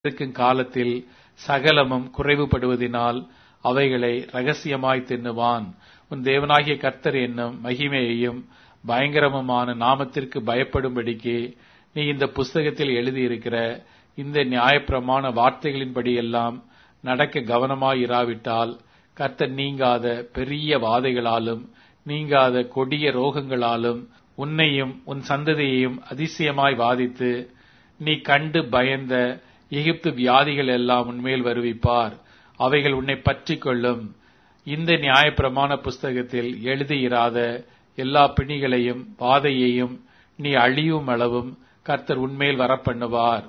இருக்கும் காலத்தில் சகலமும் குறைவுபடுவதினால் அவைகளை ரகசியமாய் தின்னுவான். உன் தேவனாகிய கர்த்தர் என்னும் மகிமையையும் பயங்கரமுமான நாமத்திற்கு பயப்படும்படிக்கு நீ இந்த புஸ்தகத்தில் எழுதியிருக்கிற இந்த நியாயப்பிரமாண வார்த்தைகளின்படியெல்லாம் நடக்க கவனமாயிராவிட்டால் கர்த்தர் நீங்காத பெரிய வாதைகளாலும் நீங்காத கொடிய ரோகங்களாலும் உன்னையும் உன் சந்ததியையும் அதிசயமாய் வாதித்து நீ கண்டு பயந்த எகிப்து வியாதிகள் எல்லாம் உன்மேல் வருவிப்பார். அவைகள் உன்னை பற்றிக் கொள்ளும். இந்த நியாயப்பிரமாண புஸ்தகத்தில் எழுதியிராத எல்லா பிணிகளையும் வாதையையும் நீ அழியும் அளவும் கர்த்தர் உன்மேல் வரப்பண்ணுவார்.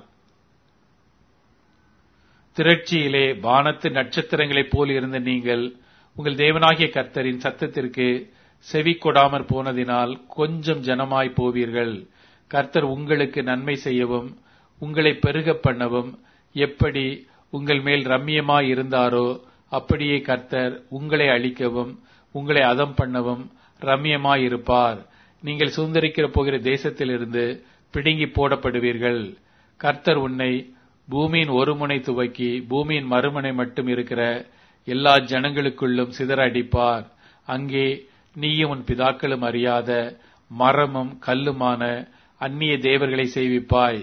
திரட்சியிலே வானத்து நட்சத்திரங்களைப் போல் இருந்த நீங்கள் உங்கள் தேவனாகிய கர்த்தரின் சத்தத்திற்கு செவி கொடாமற் போனதினால் கொஞ்சம் ஜனமாய் போவீர்கள். கர்த்தர் உங்களுக்கு நன்மை செய்யவும் உங்களை பெருகப் பண்ணவும் எப்படி உங்கள் மேல் ரம்மியமாய் இருந்தாரோ அப்படியே கர்த்தர் உங்களை அழிக்கவும் உங்களை அதம் பண்ணவும் ரம்மியமாய் இருப்பார். நீங்கள் சுதந்தரிக்கிற போகிற தேசத்திலிருந்து பிடுங்கி போடப்படுவீர்கள். கர்த்தர் உன்னை பூமியின் ஒரு முனை துவக்கி பூமியின் மறுமுனை மட்டும் இருக்கிற எல்லா ஜனங்களுக்குள்ளும் சிதற அடிப்பார். அங்கே நீயும் உன் பிதாக்களும் அறியாத மரமும் கல்லுமான அந்நிய தேவர்களை சேவிப்பாய்.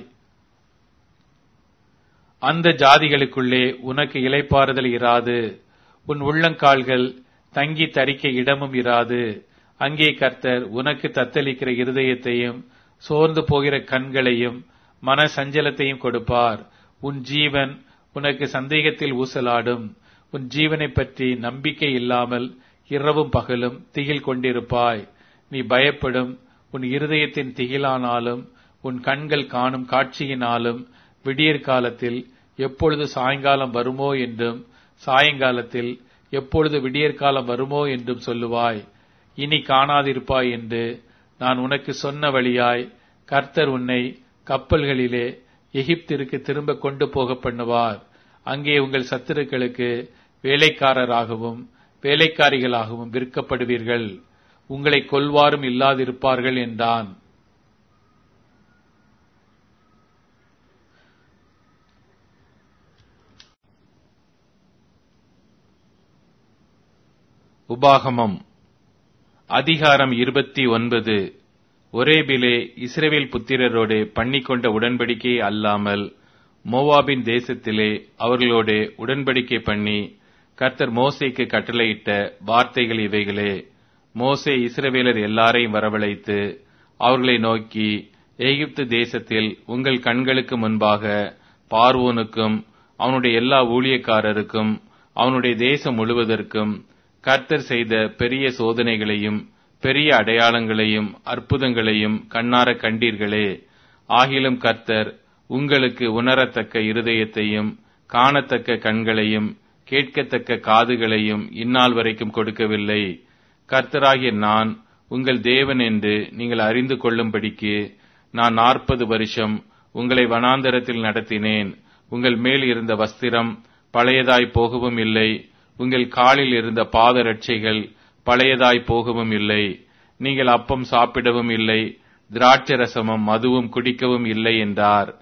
அந்த ஜாதிகளுக்குள்ளே உனக்கு இளைப்பாறுதல் இராது. உன் உள்ளங்கால்கள் தங்கி தரிக்க இடமும் இராது. அங்கே கர்த்தர் உனக்கு தத்தளிக்கிற இருதயத்தையும் சோர்ந்து போகிற கண்களையும் மன சஞ்சலத்தையும் கொடுப்பார். உன் ஜீவன் உனக்கு சந்தேகத்தில் ஊசலாடும். உன் ஜீவனை பற்றி நம்பிக்கை இல்லாமல் இரவும் பகலும் திகில் கொண்டிருப்பாய். நீ பயப்படும் உன் இருதயத்தின் திகிலானாலும் உன் கண்கள் காணும் காட்சியினாலும் விடியற் காலத்தில் எப்பொழுது சாயங்காலம் வருமோ என்றும் சாயங்காலத்தில் எப்பொழுது விடியற்காலம் வருமோ என்றும் சொல்லுவாய். இனி காணாதிருப்பாய் என்று நான் உனக்கு சொன்ன வழியாய் கர்த்தர் உன்னை கப்பல்களிலே எகிப்திற்கு திரும்ப கொண்டு போக பண்ணுவார். அங்கே உங்கள் சத்துருக்களுக்கு வேலைக்காரராகவும் வேலைக்காரிகளாகவும் விற்கப்படுவீர்கள். உங்களை கொல்வாரும் இல்லாதிருப்பார்கள் என்றான். உபாகமம் அதிகாரம் 29. ஒரேபிலே இஸ்ரவேல் புத்திரரோடு பண்ணிக்கொண்ட உடன்படிக்கை அல்லாமல் மோவாபின் தேசத்திலே அவர்களோடு உடன்படிக்கை பண்ணி கர்த்தர் மோசேக்கு கட்டளையிட்ட வார்த்தைகள் இவைகளே. மோசே இஸ்ரவேலர் எல்லாரையும் வரவழைத்து அவர்களை நோக்கி, எகிப்து தேசத்தில் உங்கள் கண்களுக்கு முன்பாக பார்வோனுக்கும் அவனுடைய எல்லா ஊழியக்காரருக்கும் அவனுடைய தேசம் முழுவதற்கும் கர்த்தர் செய்த பெரிய சோதனைகளையும் பெரிய அடையாளங்களையும் அற்புதங்களையும் கண்ணார கண்டீர்களே. ஆகிலும் கர்த்தர் உங்களுக்கு உணரத்தக்க இருதயத்தையும் காணத்தக்க கண்களையும் கேட்கத்தக்க காதுகளையும் இந்நாள் வரைக்கும் கொடுக்கவில்லை. கர்த்தராகிய நான் உங்கள் தேவன் என்று நீங்கள் அறிந்து கொள்ளும்படிக்கு நான் 40 வருஷம் உங்களை வனாந்தரத்தில் நடத்தினேன். உங்கள் மேல் இருந்த வஸ்திரம் பழையதாய் போகவும் இல்லை, உங்கள் காலில் இருந்த பாதரட்சைகள் பழையதாய் போகவும் இல்லை. நீங்கள் அப்பம் சாப்பிடவும் இல்லை, திராட்சரசமும் மதுவும் குடிக்கவும் இல்லை என்றார்.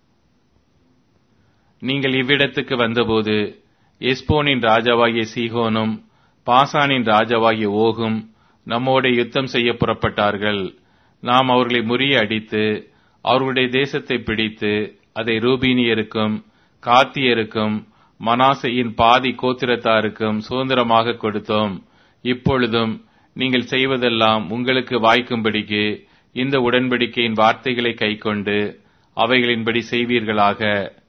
நீங்கள் இவ்விடத்துக்கு வந்தபோது எஸ்போனின் ராஜாவாகிய சீகோனும் பாசானின் ராஜாவாகிய ஓகும் நம்மோட யுத்தம் செய்ய புறப்பட்டார்கள். நாம் அவர்களை முறிய அடித்து அவர்களுடைய தேசத்தை பிடித்து அதை ரூபீனியருக்கும் காத்தியருக்கும் மனாசையின் பாதி கோத்திரத்தாருக்கும் சுதந்திரமாக கொடுத்தோம். இப்பொழுதும் நீங்கள் செய்வதெல்லாம் உங்களுக்கு வாய்க்கும்படிக்கு இந்த உடன்படிக்கையின் வார்த்தைகளை கைக்கொண்டு அவைகளின்படி செய்வீர்களாக.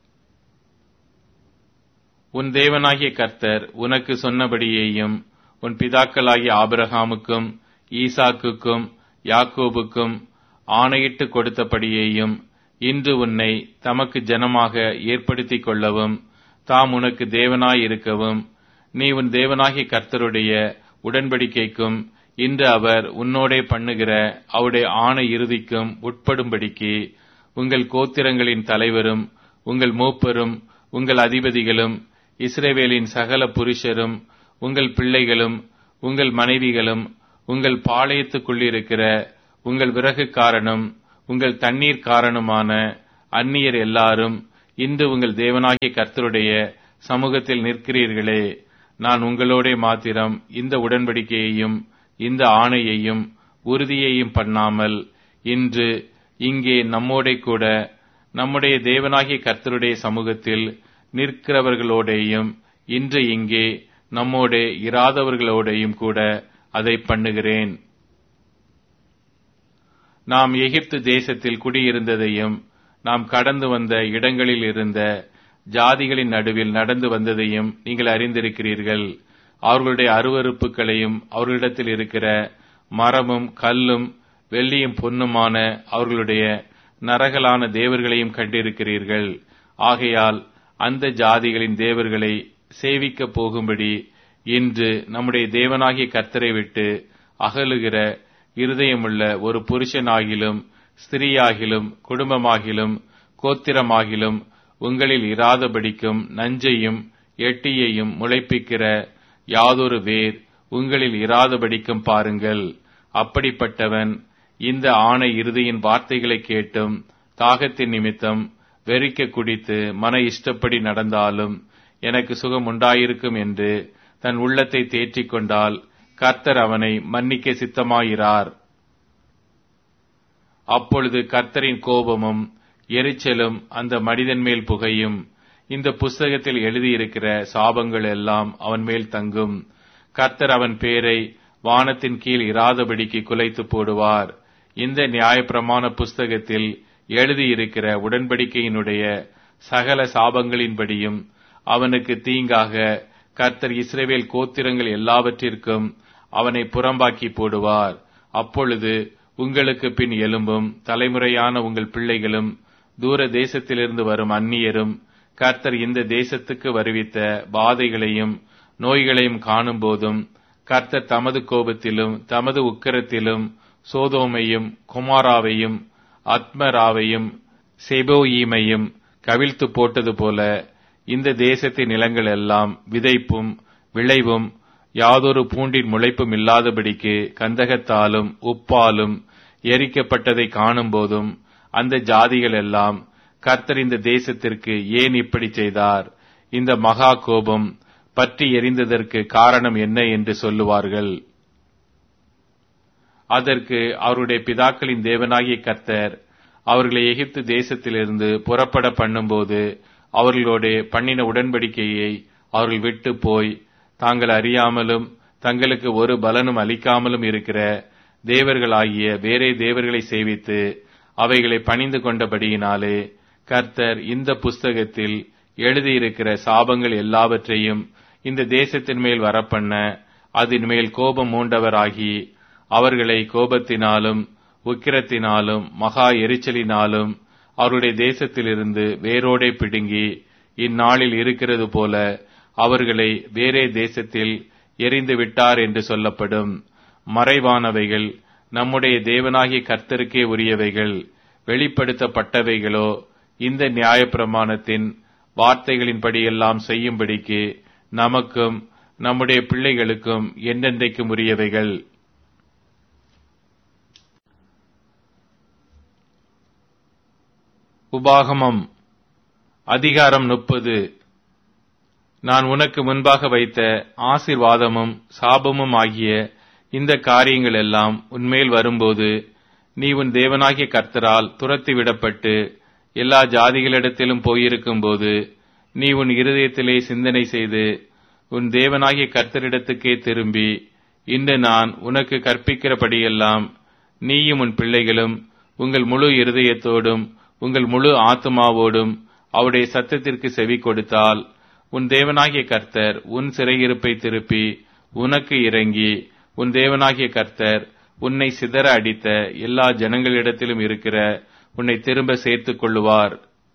உன் தேவனாகிய கர்த்தர் உனக்கு சொன்னபடியேயும் உன் பிதாக்களாகிய ஆபிரகாமுக்கும் ஈசாக்குக்கும் யாக்கோபுக்கும் ஆணையிட்டு கொடுத்தபடியேயும் இன்று உன்னை தமக்கு ஜனமாக ஏற்படுத்திக் கொள்ளவும் தாம் உனக்கு தேவனாயிருக்கவும் நீ உன் தேவனாகிய கர்த்தருடைய உடன்படிக்கைக்கும் இன்று அவர் உன்னோடே பண்ணுகிற அவருடைய ஆணை இறுதிக்கும் உட்படும்படிக்கு உங்கள் கோத்திரங்களின் தலைவரும் உங்கள் மூப்பரும் உங்கள் அதிபதிகளும் இஸ்ரவேலின் சகல புருஷரும் உங்கள் பிள்ளைகளும் உங்கள் மனைவிகளும் உங்கள் பாளையத்துக்குள்ளிருக்கிற உங்கள் விறகுக்காரனும் உங்கள் தண்ணீர் காரனுமான அந்நியர் எல்லாரும் இன்று உங்கள் தேவனாகிய கர்த்தருடைய சமூகத்தில் நிற்கிறீர்களே, நான் உங்களோடே மாத்திரம் இந்த உடன்படிக்கையையும் இந்த ஆணையையும் உறுதியையும் பண்ணாமல் இன்று இங்கே நம்மோடே கூட நம்முடைய தேவனாகிய கர்த்தருடைய சமூகத்தில் நிற்கிறவர்களோடேயும் இன்று இங்கே நம்மோடே இராதவர்களோடையும் கூட அதை பண்ணுகிறேன். நாம் எகிப்து தேசத்தில் குடியிருந்ததையும் நாம் கடந்து வந்த இடங்களில் இருந்த ஜாதிகளின் நடுவில் நடந்து வந்ததையும் நீங்கள் அறிந்திருக்கிறீர்கள். அவர்களுடைய அருவருப்புகளையும் அவர்களிடத்தில் இருக்கிற மரமும் கல்லும் வெள்ளியும் பொன்னுமான அவர்களுடைய நரகலான தேவர்களையும் கண்டிருக்கிறீர்கள். ஆகையால் அந்த ஜாதிகளின் தேவர்களை சேவிக்கப் போகும்படி இன்று நம்முடைய தேவனாகிய கர்த்தரை விட்டு அகலுகிற இருதயமுள்ள ஒரு புருஷனாகிலும் ஸ்திரீயாகிலும் குடும்பமாகிலும் கோத்திரமாகிலும் உங்களில் இராதபடிக்கும் நஞ்சையும் எட்டியையும் முளைப்பிக்கிற யாதொரு வேர் உங்களில் இராதபடிக்கும் பாருங்கள். அப்படிப்பட்டவன் இந்த ஆணை இறுதியின் வார்த்தைகளை கேட்டும் தாகத்தின் நிமித்தம் வெறிக்க குடித்து மன இஷ்டப்படி நடந்தாலும் எனக்கு சுகம் உண்டாயிருக்கும் என்று தன் உள்ளத்தை தேற்றிக் கொண்டால் கர்த்தர் அவனை மன்னிக்க சித்தமாயிரார். அப்பொழுது கர்த்தரின் கோபமும் எரிச்சலும் அந்த மனிதன் மேல் புகையும். இந்த புஸ்தகத்தில் எழுதியிருக்கிற சாபங்கள் எல்லாம் அவன் மேல் தங்கும். கர்த்தர் அவன் பேரை வானத்தின் கீழ் இராதபடிக்கு குலைத்து போடுவார். இந்த நியாயப்பிரமாண புஸ்தகத்தில் எழுதியிருக்கிற உடன்படிக்கையினுடைய சகல சாபங்களின்படியும் அவனுக்கு தீங்காக கர்த்தர் இஸ்ரவேல் கோத்திரங்கள் எல்லாவற்றிற்கும் அவனை புறம்பாக்கி போடுவார். அப்பொழுது உங்களுக்கு பின் எலும்பும் தலைமுறையான உங்கள் பிள்ளைகளும் தூர தேசத்திலிருந்து வரும் அந்நியரும் கர்த்தர் இந்த தேசத்துக்கு வருவித்த பாதைகளையும் நோய்களையும் காணும் போதும் கர்த்தர் தமது கோபத்திலும் தமது உக்கிரத்திலும் சோதோமையும் குமாராவையும் அத்மராவையும் செபோயீமையும் கவிழ்த்து போட்டது போல இந்த தேசத்தின் நிலங்கள் எல்லாம் விதைப்பும் விளைவும் யாதொரு பூண்டின் முளைப்பும் இல்லாதபடிக்கு கந்தகத்தாலும் உப்பாலும் எரிக்கப்பட்டதை காணும் போதும் அந்த ஜாதிகள் எல்லாம் கர்த்தர் இந்த தேசத்திற்கு ஏன் இப்படி செய்தார், இந்த மகா கோபம் பற்றி எரிந்ததற்கு காரணம் என்ன என்று சொல்லுவார்கள். அதற்கு அவருடைய பிதாக்களின் தேவனாகிய கர்த்தர் அவர்களை எகிப்து தேசத்திலிருந்து புறப்பட பண்ணும்போது அவர்களோடு பண்ணின உடன்படிக்கையை அவர்கள் விட்டு போய் தாங்கள் அறியாமலும் தங்களுக்கு ஒரு பலனும் அளிக்காமலும் இருக்கிற தேவர்களாகிய வேறே தேவர்களை சேவித்து அவைகளை பணிந்து கொண்டபடியினாலே கர்த்தர் இந்த புஸ்தகத்தில் எழுதியிருக்கிற சாபங்கள் எல்லாவற்றையும் இந்த தேசத்தின் மேல் வரப்பண்ண அதன் மேல் கோபம் மூண்டவராகி அவர்களை கோபத்தினாலும் உக்கிரத்தினாலும் மகா எரிச்சலினாலும் அவருடைய தேசத்திலிருந்து வேரோடே பிடுங்கி இந்நாளில் இருக்கிறது போல அவர்களை வேறே தேசத்தில் எரிந்து விட்டார் என்று சொல்லப்படும். மறைவானவைகள் நம்முடைய தேவனாகிய கர்த்தருக்கே உரியவைகள், வெளிப்படுத்தப்பட்டவைகளோ இந்த நியாயப்பிரமாணத்தின் வார்த்தைகளின்படியெல்லாம் செய்யும்படிக்கு நமக்கும் நம்முடைய பிள்ளைகளுக்கும் என்றென்றைக்கும் உரியவைகள். உபாகமம் அதிகாரம் 30. நான் உனக்கு முன்பாக வைத்த ஆசீர்வாதமும் சாபமும் ஆகிய இந்த காரியங்கள் எல்லாம் உன்மேல் வரும்போது நீ உன் தேவனாகிய கர்த்தரால் துரத்தி விடப்பட்டு எல்லா ஜாதிகளிடத்திலும் போயிருக்கும் போது நீ உன் இருதயத்திலே சிந்தனை செய்து உன் தேவனாகிய கர்த்தரிடத்துக்கே திரும்பி இன்று நான் உனக்கு கற்பிக்கிறபடியெல்லாம் நீயும் உன் பிள்ளைகளும் உங்கள் முழு இருதயத்தோடும் உங்கள் முழு ஆத்துமாவோடும் அவருடைய சத்தத்திற்கு செவி கொடுத்தால் உன் தேவனாகிய கர்த்தர் உன் சிறையிருப்பை திருப்பி உனக்கு இறங்கி உன் தேவனாகிய கர்த்தர் உன்னை சிதற அடித்த எல்லா ஜனங்களிடத்திலும் இருக்கிற உன்னை திரும்ப சேர்த்துக் கொள்ளுவார்.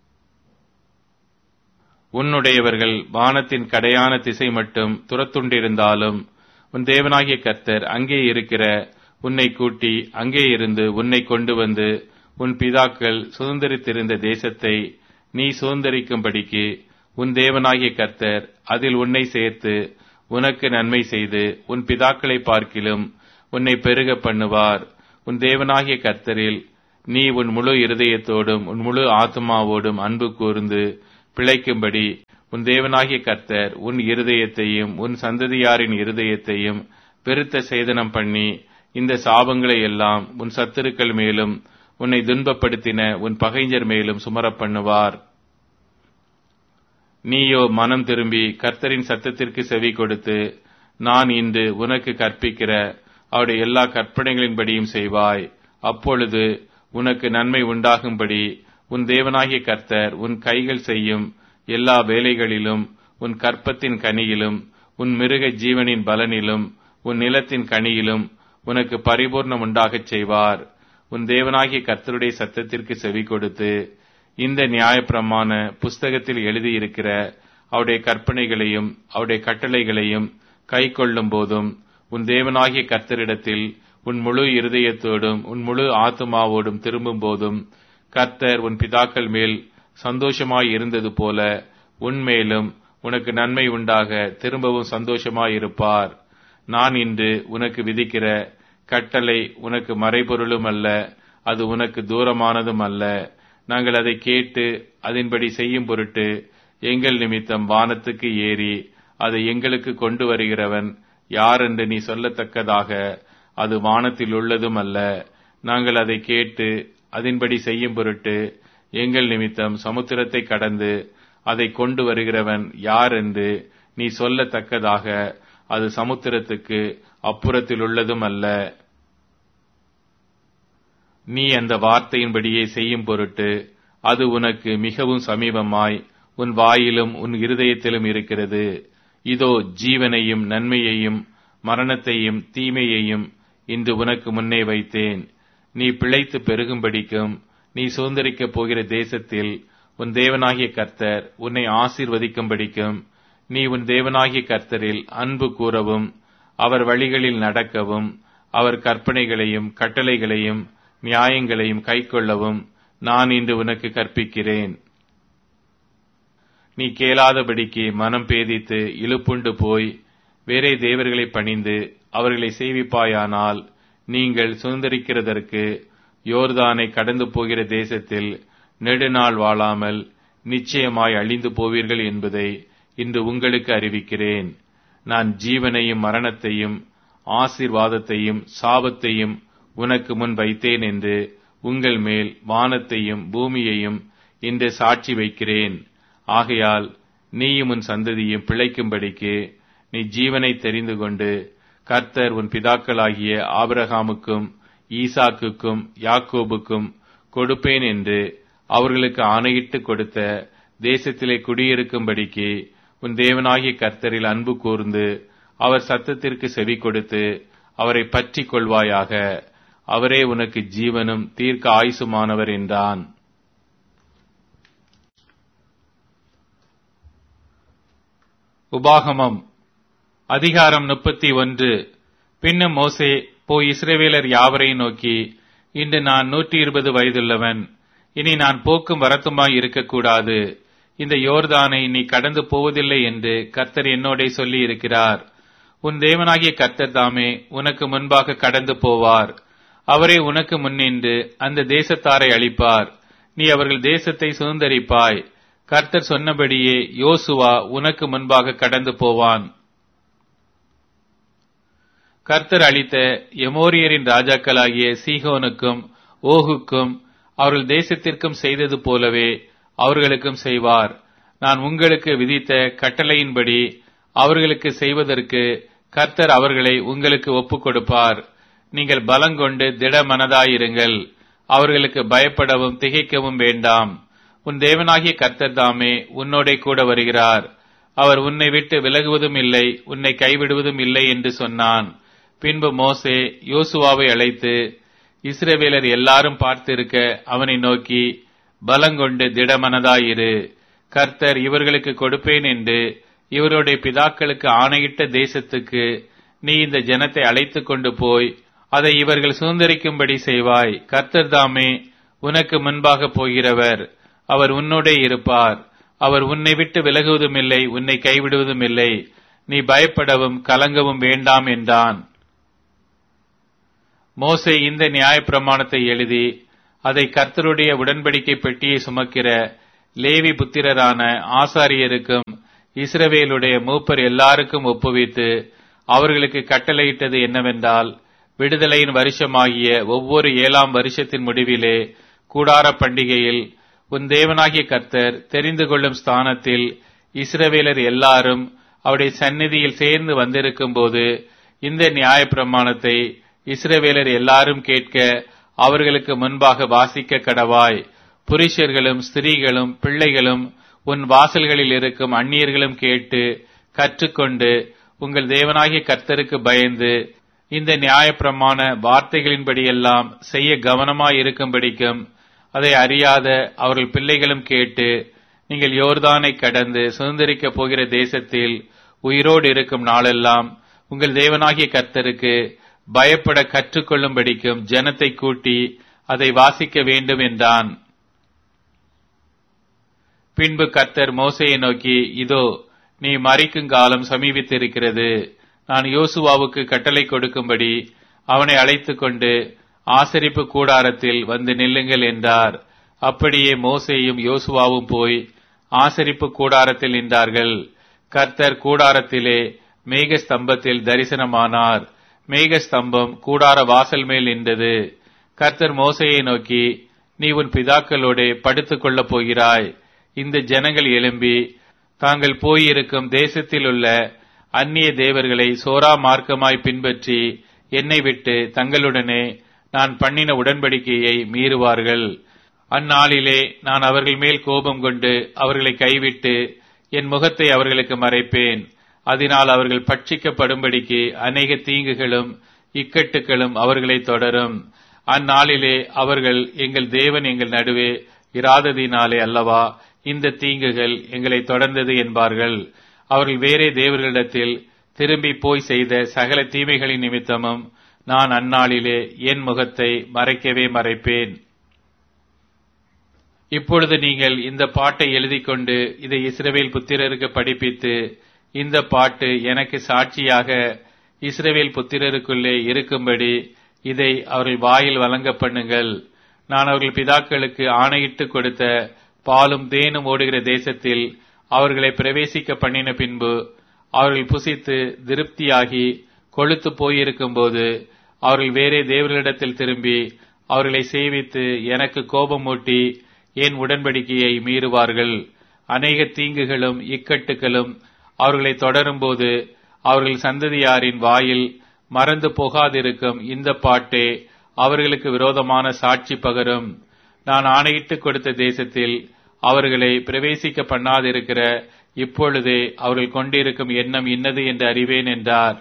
உன்னுடையவர்கள் வானத்தின் கடையான திசை மட்டும் துரத்துண்டிருந்தாலும் உன் தேவனாகிய கர்த்தர் அங்கே இருக்கிற உன்னை கூட்டி அங்கே இருந்து உன்னை கொண்டு வந்து உன் பிதாக்கள் சுதந்திரித்திருந்த தேசத்தை நீ சுதந்திரிக்கும்படிக்கு உன் தேவனாகிய கர்த்தர் அதில் உன்னை சேர்த்து உனக்கு நன்மை செய்து உன் பிதாக்களை பார்க்கிலும் உன்னை பெருக பண்ணுவார். உன் தேவனாகிய கர்த்தரில் நீ உன் முழு இருதயத்தோடும் உன் முழு ஆத்துமாவோடும் அன்பு கூர்ந்து பிழைக்கும்படி உன் தேவனாகிய கர்த்தர் உன் இருதயத்தையும் உன் சந்ததியாரின் இருதயத்தையும் பெருத்த சேதனம் பண்ணி இந்த சாபங்களை எல்லாம் உன் சத்துருக்கள் மேலும் உன்னை துன்பப்படுத்தின உன் பகைஞர் மேலும் சுமரப் பண்ணுவார். நீயோ மனம் திரும்பி கர்த்தரின் சத்தத்திற்கு செவி கொடுத்து நான் இன்று உனக்கு கற்பிக்கிற அவருடைய எல்லா கற்பனைகளின்படியும் செய்வாய். அப்பொழுது உனக்கு நன்மை உண்டாகும்படி உன் தேவனாகிய கர்த்தர் உன் கைகள் செய்யும் எல்லா வேலைகளிலும் உன் கற்பத்தின் கனியிலும் உன் மிருக ஜீவனின் பலனிலும் உன் நிலத்தின் கனியிலும் உனக்கு பரிபூர்ணம் உண்டாகச் செய்வார். உன் தேவனாகிய கர்த்தருடைய சத்தத்திற்கு செவி கொடுத்து இந்த நியாயப்பிரமாண புஸ்தகத்தில் எழுதியிருக்கிற அவருடைய கற்பனைகளையும் அவருடைய கட்டளைகளையும் கை கொள்ளும் போதும் உன் தேவனாகிய கர்த்தரிடத்தில் உன் முழு இருதயத்தோடும் உன் முழு ஆத்துமாவோடும் திரும்பும் போதும் கர்த்தர் உன் பிதாக்கள் மேல் சந்தோஷமாய் இருந்தது போல உன்மேலும் உனக்கு நன்மை உண்டாக திரும்பவும் சந்தோஷமாயிருப்பார். நான் இன்று உனக்கு விதிக்கிற கட்டளை உனக்கு மறைபொருளும் அல்ல, அது உனக்கு தூரமானதும் அல்ல. நாங்கள் அதை கேட்டு அதன்படி செய்யும் பொருட்டு எங்கள் நிமித்தம் வானத்துக்கு ஏறி அதை எங்களுக்கு கொண்டு வருகிறவன் யார் என்று நீ சொல்லத்தக்கதாக அது வானத்தில் உள்ளதும் அல்ல. நாங்கள் அதை கேட்டு அதன்படி செய்யும் பொருட்டு எங்கள் நிமித்தம் சமுத்திரத்தை கடந்து அதை கொண்டு வருகிறவன் யார் என்று நீ சொல்லத்தக்கதாக அது சமுத்திரத்துக்கு அப்புறத்தில் உள்ளதும் அல்ல. நீ அந்த வார்த்தையின்படியே செய்யும் பொருட்டு அது உனக்கு மிகவும் சமீபமாய் உன் வாயிலும் உன் இருதயத்திலும் இருக்கிறது. இதோ ஜீவனையும் நன்மையையும் மரணத்தையும் தீமையையும் இன்று உனக்கு முன்னே வைத்தேன். நீ பிழைத்து பெருகும்படிக்கும் நீ சுதந்தரிக்கப் போகிற தேசத்தில் உன் தேவனாகிய கர்த்தர் உன்னை ஆசீர்வதிக்கும்படிக்கும் நீ உன் தேவனாகிய கர்த்தரில் அன்பு கூறவும் அவர் வழிகளில் நடக்கவும் அவர் கற்பனைகளையும் கட்டளைகளையும் நியாயங்களையும் கைக்கொள்ளவும் நான் இன்று உனக்கு கற்பிக்கிறேன். நீ கேளாதபடிக்கு மனம் பேதித்து இழுப்புண்டு போய் வேறே தேவர்களை பணிந்து அவர்களை சேவிப்பாயானால் நீங்கள் சுதந்தரிக்கிறதற்கு யோர்தானை கடந்து போகிற தேசத்தில் நெடுநாள் வாழாமல் நிச்சயமாய் அழிந்து போவீர்கள் என்பதை இன்று உங்களுக்கு அறிவிக்கிறேன். நான் ஜீவனையும் மரணத்தையும் ஆசீர்வாதத்தையும் சாபத்தையும் உனக்கு முன் வைத்தேன் என்று உங்கள் மேல் வானத்தையும் பூமியையும் இன்று சாட்சி வைக்கிறேன். ஆகையால் நீயும் உன் சந்ததியும் பிழைக்கும்படிக்கு நீ ஜீவனை தெரிந்து கொண்டு கர்த்தர் உன் பிதாக்களாகிய ஆபிரகாமுக்கும் ஈசாக்குக்கும் யாக்கோபுக்கும் கொடுப்பேன் என்று அவர்களுக்கு ஆணையிட்டு கொடுத்த தேசத்திலே குடியிருக்கும்படிக்கு உன் தேவனாகிய கர்த்தரில் அன்பு கூர்ந்து அவர் சத்தத்திற்கு செவி கொடுத்து அவரை பற்றிக் கொள்வாயாக. அவரே உனக்கு ஜீவனும் தீர்க்க ஆயுசுமானவர் என்றான். உபாகமம் அதிகாரம் 31. பின்னும் மோசே போய் இஸ்ரவேலர் யாவரையும் நோக்கி, இன்று நான் 120 வயதுள்ளவன். இனி நான் போக்கும் வரத்துமாய் இருக்கக்கூடாது. இந்த யோர்தானை நீ கடந்து போவதில்லை என்று கர்த்தர் என்னோடே சொல்லி இருக்கிறார். உன் தேவனாகிய கர்த்தர் தாமே உனக்கு முன்பாக கடந்து போவார். அவரே உனக்கு முன்னின்று அந்த தேசத்தாரை அழிப்பார். நீ அவர்கள் தேசத்தை சுதந்தரிப்பாய். கர்த்தர் சொன்னபடியே யோசுவா உனக்கு முன்பாக கடந்து போவான். கர்த்தர் அளித்த எமோரியரின் ராஜாக்களாகிய சீகோனுக்கும் ஓகுக்கும் அவர்கள் தேசத்திற்கும் செய்தது போலவே அவர்களுக்கும் செய்வார். நான் உங்களுக்கு விதித்த கட்டளையின்படி அவர்களுக்கு செய்வதற்கு கர்த்தர் அவர்களை உங்களுக்கு ஒப்புக் கொடுப்பார். நீங்கள் பலங்கொண்டு திட மனதாயிருங்கள். அவர்களுக்கு பயப்படவும் திகைக்கவும் வேண்டாம். உன் தேவனாகிய கர்த்தர் தாமே உன்னோடே கூட வருகிறார். அவர் உன்னை விட்டு விலகுவதும் இல்லை, உன்னை கைவிடுவதும் இல்லை என்று சொன்னான். பின்பு மோசே யோசுவாவை அழைத்து இஸ்ரவேலர் எல்லாரும் பார்த்திருக்க அவனை நோக்கி, பலங்கொண்டு திடமனதாயிரு. கர்த்தர் இவர்களுக்கு கொடுப்பேன் என்று இவருடைய பிதாக்களுக்கு ஆணையிட்ட தேசத்துக்கு நீ இந்த ஜனத்தை அழைத்துக் கொண்டு போய் அதை இவர்கள் சுதந்தரிக்கும்படி செய்வாய். கர்த்தர் தாமே உனக்கு முன்பாக போகிறவர். அவர் உன்னோடே இருப்பார். அவர் உன்னை விட்டு விலகுவதும் இல்லை, உன்னை கைவிடுவதும் இல்லை. நீ பயப்படவும் கலங்கவும் வேண்டாம் என்றான். மோசே இந்த நியாயப்பிரமாணத்தை எழுதி அதை கர்த்தருடைய உடன்படிக்கை பெட்டியை சுமக்கிற லேவி புத்திரரான ஆசாரியருக்கும் இஸ்ரவேலுடைய மூப்பர் எல்லாருக்கும் ஒப்புவித்து அவர்களுக்கு கட்டளையிட்டது என்னவென்றால், விடுதலையின் வருஷமாகிய ஒவ்வொரு 7ஆம் வருஷத்தின் முடிவிலே கூடார பண்டிகையில் உன் தேவனாகிய கர்த்தர் தெரிந்து கொள்ளும் ஸ்தானத்தில் இஸ்ரவேலர் எல்லாரும் அவருடைய சந்நிதியில் சேர்ந்து வந்திருக்கும் போது இந்த நியாயப்பிரமாணத்தை இஸ்ரவேலர் எல்லாரும் கேட்க அவர்களுக்கு முன்பாக வாசிக்க கடவாய். புருஷர்களும் ஸ்திரீகளும் பிள்ளைகளும் உன் வாசல்களில் இருக்கும் அந்நியர்களும் கேட்டு கற்றுக்கொண்டு உங்கள் தேவனாகிய கர்த்தருக்கு பயந்து இந்த நியாயப்பிரமாண வார்த்தைகளின்படியெல்லாம் செய்ய கவனமாய் இருக்கும்படிக்கும் அதை அறியாத அவர்கள் பிள்ளைகளும் கேட்டு நீங்கள் யோர்தானை கடந்து சுதந்திரிக்கப் போகிற தேசத்தில் உயிரோடு இருக்கும் நாளெல்லாம் உங்கள் தேவனாகிய கர்த்தருக்கு பயப்பட கற்றுக்கொள்ளும்படிக்கும் ஜனத்தை கூட்டி அதை வாசிக்க வேண்டும் என்றான். பின்பு கர்த்தர் மோசேயை நோக்கி, இதோ நீ மரிக்கும் காலம் சமீபித்திருக்கிறது. நான் யோசுவாவுக்கு கட்டளை கொடுக்கும்படி அவனை அழைத்துக் கொண்டு ஆசரிப்பு கூடாரத்தில் வந்து நில்லுங்கள் என்றார். அப்படியே மோசேயும் யோசுவாவும் போய் ஆசரிப்பு கூடாரத்தில் நின்றார்கள். கர்த்தர் கூடாரத்திலே மேகஸ்தம்பத்தில் தரிசனமானார். மேகஸ்தம்பம் கூடார வாசல் மேல் நின்றது. கர்த்தர் மோசேயை நோக்கி, நீ உன் பிதாக்களோடே படுத்துக் கொள்ளப் போகிறாய். இந்த ஜனங்கள் எழும்பி தாங்கள் போயிருக்கும் தேசத்தில் உள்ள அந்நிய தேவர்களை சோரா மார்க்கமாய் பின்பற்றி என்னை விட்டு தங்களுடனே நான் பண்ணின உடன்படிக்கையை மீறுவார்கள். அந்நாளிலே நான் அவர்கள் மேல் கோபம் கொண்டு அவர்களை கைவிட்டு என் முகத்தை அவர்களுக்கு மறைப்பேன். அதனால் அவர்கள் பட்சிக்கப்படும்படிக்கு அநேக தீங்குகளும் இக்கட்டுகளும் அவர்களை தொடரும். அந்நாளிலே அவர்கள், எங்கள் தேவன் எங்கள் நடுவே இராததினாலே அல்லவா இந்த தீங்குகள் எங்களை தொடர்ந்தது என்பார்கள். அவர்கள் வேறே தேவர்களிடத்தில் திரும்பி போய் செய்த சகல தீமைகளின் நிமித்தமும் நான் அந்நாளிலே என் முகத்தை மறைக்கவே மறைப்பேன். இப்பொழுது நீங்கள் இந்த பாட்டை எழுதிக் கொண்டு இதை இஸ்ரவேல் புத்திரருக்கு படிப்பித்து, இந்த பாட்டு எனக்கு சாட்சியாக இஸ்ரவேல் புத்திரருக்குள்ளே இருக்கும்படி இதை அவர்கள் வாயில் வழங்க பண்ணுங்கள். நான் அவர்கள் பிதாக்களுக்கு ஆணையிட்டு கொடுத்த பாலும் தேனும் ஓடுகிற தேசத்தில் அவர்களை பிரவேசிக்க பண்ணின பின்பு அவர்கள் புசித்து திருப்தியாகி கொழுத்து போயிருக்கும் போது அவர்கள் வேறே தேவர்களிடத்தில் திரும்பி அவர்களை சேவித்து எனக்கு கோபமூட்டி என் உடன்படிக்கையை மீறுவார்கள். அநேக தீங்குகளும் இக்கட்டுகளும் அவர்களை தொடரும் போது அவர்கள் சந்ததியாரின் வாயில் மறந்து போகாதிருக்கும் இந்த பாட்டே அவர்களுக்கு விரோதமான சாட்சி பகரும். நான் ஆணையிட்டு கொடுத்த தேசத்தில் அவர்களை பிரவேசிக்க பண்ணாதிருக்கிற இப்பொழுதே அவர்கள் கொண்டிருக்கும் எண்ணம் இன்னது என்று அறிவேன் என்றார்.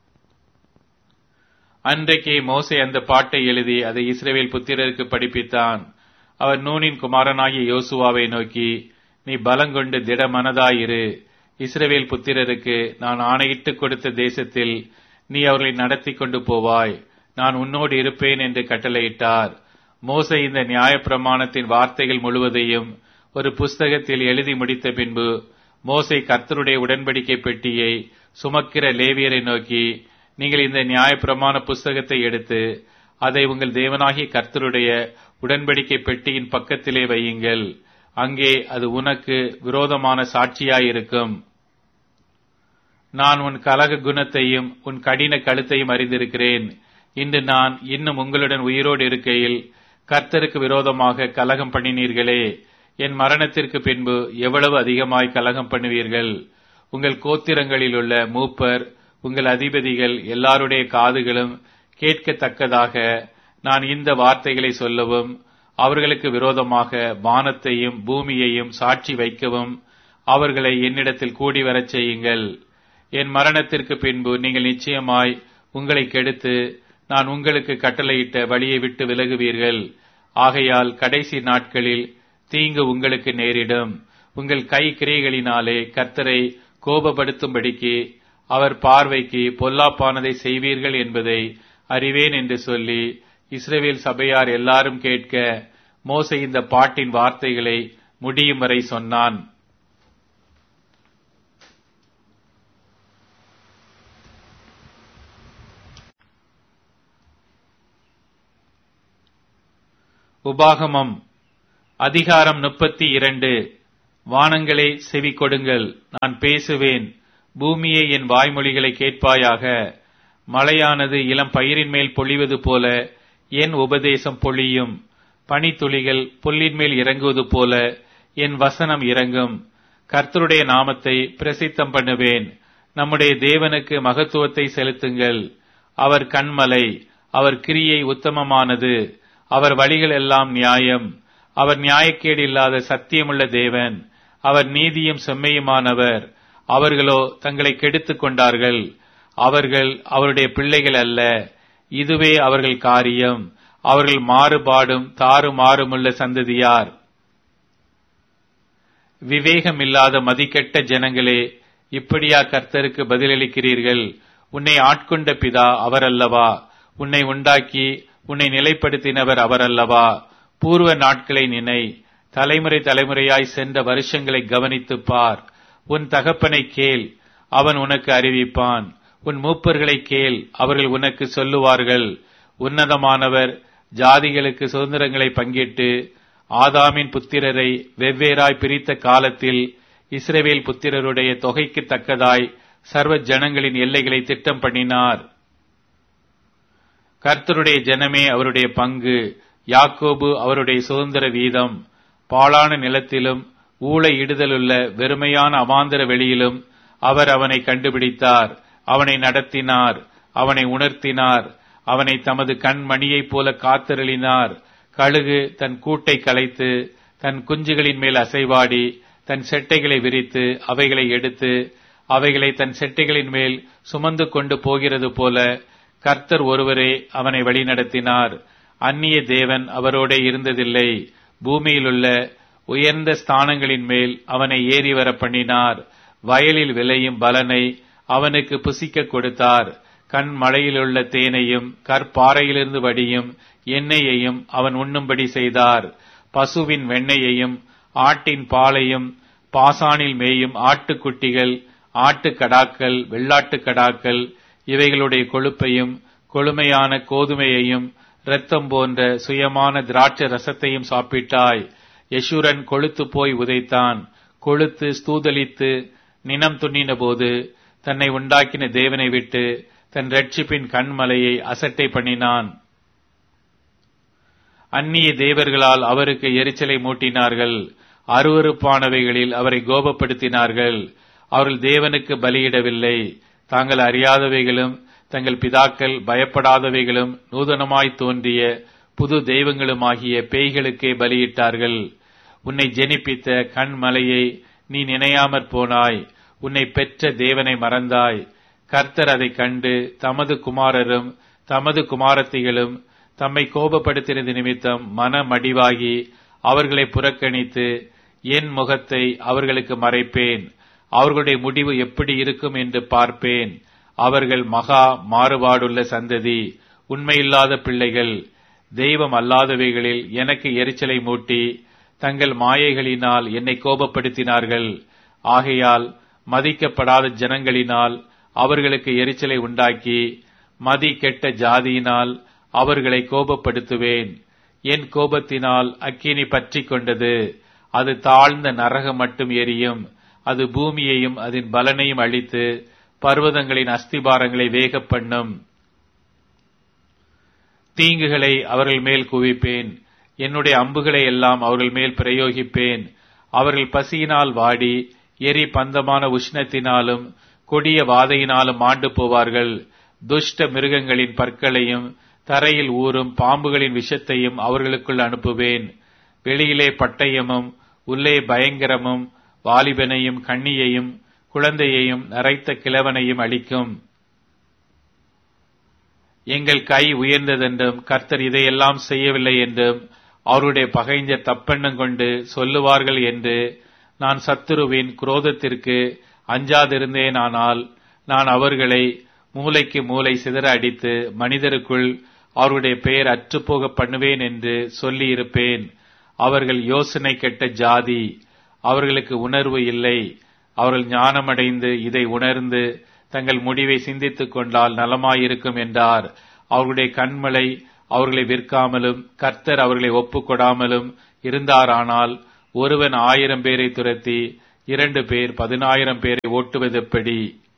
அன்றைக்கே மோசே அந்த பாட்டை எழுதி அதை இஸ்ரவேல் புத்திரருக்கு படிப்பித்தான். அவர் நூனின் குமாரனாகிய யோசுவாவை நோக்கி, நீ பலங்கொண்டு திடமனதாயிரு. இஸ்ரவேல் புத்திரருக்கு நான் ஆணையிட்டு கொடுத்த தேசத்தில் நீ அவர்களை நடத்தி கொண்டு போவாய். நான் உன்னோடு இருப்பேன் என்று கட்டளையிட்டார். மோசே இந்த நியாயப்பிரமாணத்தின் வார்த்தைகள் முழுவதையும் ஒரு புஸ்தகத்தில் எழுதி முடித்த பின்பு மோசே கர்த்தருடைய உடன்படிக்கை பெட்டியை சுமக்கிற லேவியரை நோக்கி, நீங்கள் இந்த நியாயப்பிரமாண புஸ்தகத்தை எடுத்து அதை உங்கள் தேவனாகிய கர்த்தருடைய உடன்படிக்கை பெட்டியின் பக்கத்திலே வையுங்கள். அங்கே அது உனக்கு விரோதமான சாட்சியாயிருக்கும். நான் உன் கலக குணத்தையும் உன் கடின கழுத்தையும் அறிந்திருக்கிறேன். இன்று நான் இன்னும் உங்களுடன் உயிரோடு இருக்கையில் கர்த்தருக்கு விரோதமாக கலகம் பண்ணினீர்களே. என் மரணத்திற்கு பின்பு எவ்வளவு அதிகமாய் கலகம் பண்ணுவீர்கள். உங்கள் கோத்திரங்களில் உள்ள மூப்பர், உங்கள் அதிபதிகள் எல்லாருடைய காதுகளும் கேட்கத்தக்கதாக நான் இந்த வார்த்தைகளை சொல்லவும், அவர்களுக்கு விரோதமாக வானத்தையும் பூமியையும் சாட்சி வைக்கவும் அவர்களை என்னிடத்தில் கூடி வரச் செய்யுங்கள். என் மரணத்திற்கு பின்பு நீங்கள் நிச்சயமாய் உங்களை கெடுத்து நான் உங்களுக்கு கட்டளையிட்ட வழியை விட்டு விலகுவீர்கள். ஆகையால் கடைசி நாட்களில் தீங்கு உங்களுக்கு நேரிடும். உங்கள் கை கிரியைகளினாலே கர்த்தரை கோபப்படுத்தும்படிக்கு அவர் பார்வைக்கு பொல்லாப்பானதை செய்வீர்கள் என்பதை அறிவேன் என்று சொல்லி இஸ்ரவேல் சபையார் எல்லாரும் கேட்க மோசே இந்த பாட்டின் வார்த்தைகளை முடியும் வரை சொன்னான். உபாகமம் அதிகாரம் 32. வானங்களே செவி கொடுங்கள், நான் பேசுவேன். பூமியே என் வாய்மொழிகளை கேட்பாயாக. மழையானது இளம் பயிரின் மேல் பொழிவது போல என் உபதேசம் பொழியும். பனித்துளிகள் புல்லின் மேல் இறங்குவது போல என் வசனம் இறங்கும். கர்த்தருடைய நாமத்தை பிரசித்தம் பண்ணுவேன். நம்முடைய தேவனுக்கு மகத்துவத்தை செலுத்துங்கள். அவர் கன்மலை, அவர் கிரியை உத்தமமானது, அவர் வழிகள் எல்லாம் நியாயம். அவர் நியாயக்கேடு இல்லாத சத்தியமுள்ள தேவன், அவர் நீதியும் செம்மையுமானவர். அவர்களோ தங்களை கெடுத்துக் கொண்டார்கள். அவர்கள் அவருடைய பிள்ளைகள் அல்ல, இதுவே அவர்கள் காரியம். அவர்கள் மாறுபாடும் தாறுமாறுமுள்ள சந்ததியார். விவேகமில்லாத மதிக்கெட்ட ஜனங்களே, இப்படியா கர்த்தருக்கு பதிலளிக்கிறீர்கள்? உன்னை ஆட்கொண்ட பிதா அவரல்லவா? உன்னை உண்டாக்கி உன்னை நிலைப்படுத்தினவர் அவரல்லவா? பூர்வ நாட்களை நினை, தலைமுறை தலைமுறையாய் சென்ற வருஷங்களை கவனித்துப் பார். உன் தகப்பனை கேள், அவன் உனக்கு அறிவிப்பான். உன் மூப்பர்களை கேள், அவர்கள் உனக்கு சொல்லுவார்கள். உன்னதமானவர் ஜாதிகளுக்கு சுதந்திரங்களை பங்கிட்டு ஆதாமின் புத்திரரை வெவ்வேறாய் பிரித்த காலத்தில் இஸ்ரவேல் புத்திரருடைய தொகைக்கு தக்கதாய் சர்வ ஜனங்களின் எல்லைகளை திட்டம் பண்ணினார். கர்த்தருடைய ஜனமே அவருடைய பங்கு, யாக்கோபு அவருடைய சுதந்திர வீதம். பாழான நிலத்திலும் ஊளை இடுதலுள்ள வெறுமையான அவாந்தர வெளியிலும் அவர் அவனை கண்டுபிடித்தார். அவனை நடத்தினார், அவனை உணர்த்தினார், அவனை தமது கண்மணியைப் போல காத்தருளினார். கழுகு தன் கூட்டை கலைத்து தன் குஞ்சுகளின் மேல் அசைவாடி தன் செட்டைகளை விரித்து அவைகளை எடுத்து அவைகளை தன் செட்டைகளின் மேல் சுமந்து கொண்டு போகிறது போல கர்த்தர் ஒருவரே அவனை வழிநடத்தினார். அந்நிய தேவன் அவரோட இருந்ததில்லை. பூமியிலுள்ள உயர்ந்த ஸ்தானங்களின் மேல் அவனை ஏறி வர பண்ணினார். வயலில் விளையும் பலனை அவனுக்கு புசிக்க கொடுத்தார். கண் மழையிலுள்ள தேனையும் கற்பாறையிலிருந்து வடியும் எண்ணெயையும் அவன் உண்ணும்படி செய்தார். பசுவின் வெண்ணெயையும் ஆட்டின் பாலையும் பாசானில் மேயும் ஆட்டுக்குட்டிகள், ஆட்டுக்கடாக்கள், வெள்ளாட்டுக்கடாக்கள் இவைகளுடைய கொழுப்பையும் கொழுமையான கோதுமையையும் இரத்தம் போன்ற சுயமான திராட்சை ரசத்தையும் சாப்பிட்டாய். யெஷூரன் கொழுத்து போய் உதைத்தான். கொழுத்து ஸ்தூதலித்து நினம் துண்ணின போது தன்னை உண்டாக்கின தேவனை விட்டு தன் இரட்சிப்பின் கண்மலையை அசட்டை பண்ணினான். அந்நிய தேவர்களால் அவருக்கு எரிச்சலை மூட்டினார்கள். அருவருப்பானவைகளில் அவரை கோபப்படுத்தினார்கள். அவர்கள் தேவனுக்கு பலியிடவில்லை. தாங்கள் அறியாதவைகளும் தங்கள் பிதாக்கள் பயப்படாதவைகளும் நூதனமாய் தோன்றிய புது தெய்வங்களுமாகிய பேய்களுக்கே பலியிட்டார்கள். உன்னை ஜெனிப்பித்த கண்மலையை நீ நினையாமற் போனாய். உன்னை பெற்ற தேவனை மறந்தாய். கர்த்தர் அதைக் கண்டு தமது குமாரரும் தமது குமாரத்திகளும் தம்மை கோபப்படுத்தினது நிமித்தம் மனமடிவாகி அவர்களை புறக்கணித்து என் முகத்தை அவர்களுக்கு மறைப்பேன். அவர்களுடைய முடிவு எப்படி இருக்கும் என்று பார்ப்பேன். அவர்கள் மகா மாறுபாடுள்ள சந்ததி, உண்மையில்லாத பிள்ளைகள். தெய்வம் அல்லாதவைகளில் எனக்கு எரிச்சலை மூட்டி தங்கள் மாயைகளினால் என்னை கோபப்படுத்தினார்கள். ஆகையால் மதிக்கப்படாத ஜனங்களினால் அவர்களுக்கு எரிச்சலை உண்டாக்கி மதி கெட்ட ஜாதியினால் அவர்களை கோபப்படுத்துவேன். என் கோபத்தினால் அக்கினி பற்றி கொண்டது. அது தாழ்ந்த நரகம் மட்டும் எரியும். அது பூமியையும் அதன் பலனையும் அழித்து பர்வதங்களின் அஸ்திபாரங்களை வேக பண்ணும். தீங்குகளை அவர்கள் மேல் குவிப்பேன். என்னுடைய அம்புகளை எல்லாம் அவர்கள் மேல் பிரயோகிப்பேன். அவர்கள் பசியினால் வாடி எரி பந்தமான உஷ்ணத்தினாலும் கொடிய வாதையினாலும் மாண்டு போவார்கள். துஷ்ட மிருகங்களின் பற்களையும் தரையில் ஊறும் பாம்புகளின் விஷத்தையும் அவர்களுக்குள் அனுப்புவேன். வெளியிலே பட்டயமும் உள்ளே பயங்கரமும் வாலிபனையும் கண்ணியையும் குழந்தையையும் நரைத்த கிழவனையும் அளிக்கும். எங்கள் கை உயர்ந்ததென்றும் கர்த்தர் இதையெல்லாம் செய்யவில்லை என்றும் அவருடைய பகைஞர் தப்பெண்ணம் கொண்டு சொல்லுவார்கள் என்று நான் சத்துருவின் குரோதத்திற்கு அஞ்சாதிருந்தேனானால் நான் அவர்களை மூலைக்கு மூலை சிதற அடித்து மனிதருக்குள் அவருடைய பெயர் அற்றுப்போக பண்ணுவேன் என்று சொல்லி இருப்பேன். அவர்கள் யோசனை கெட்ட ஜாதி, அவர்களுக்கு உணர்வு இல்லை. அவர்கள் ஞானமடைந்து இதை உணர்ந்து தங்கள் முடிவை சிந்தித்துக் கொண்டால் நலமாயிருக்கும் என்றார். அவர்களுடைய கண்மலை அவர்களை விற்காமலும் கர்த்தர் அவர்களை ஒப்புக்கொடாமலும் இருந்தாரானால் ஒருவன் 1000 பேரை துரத்தி 2 பேர் 10,000 பேரை ஓட்டுவதெப்படி?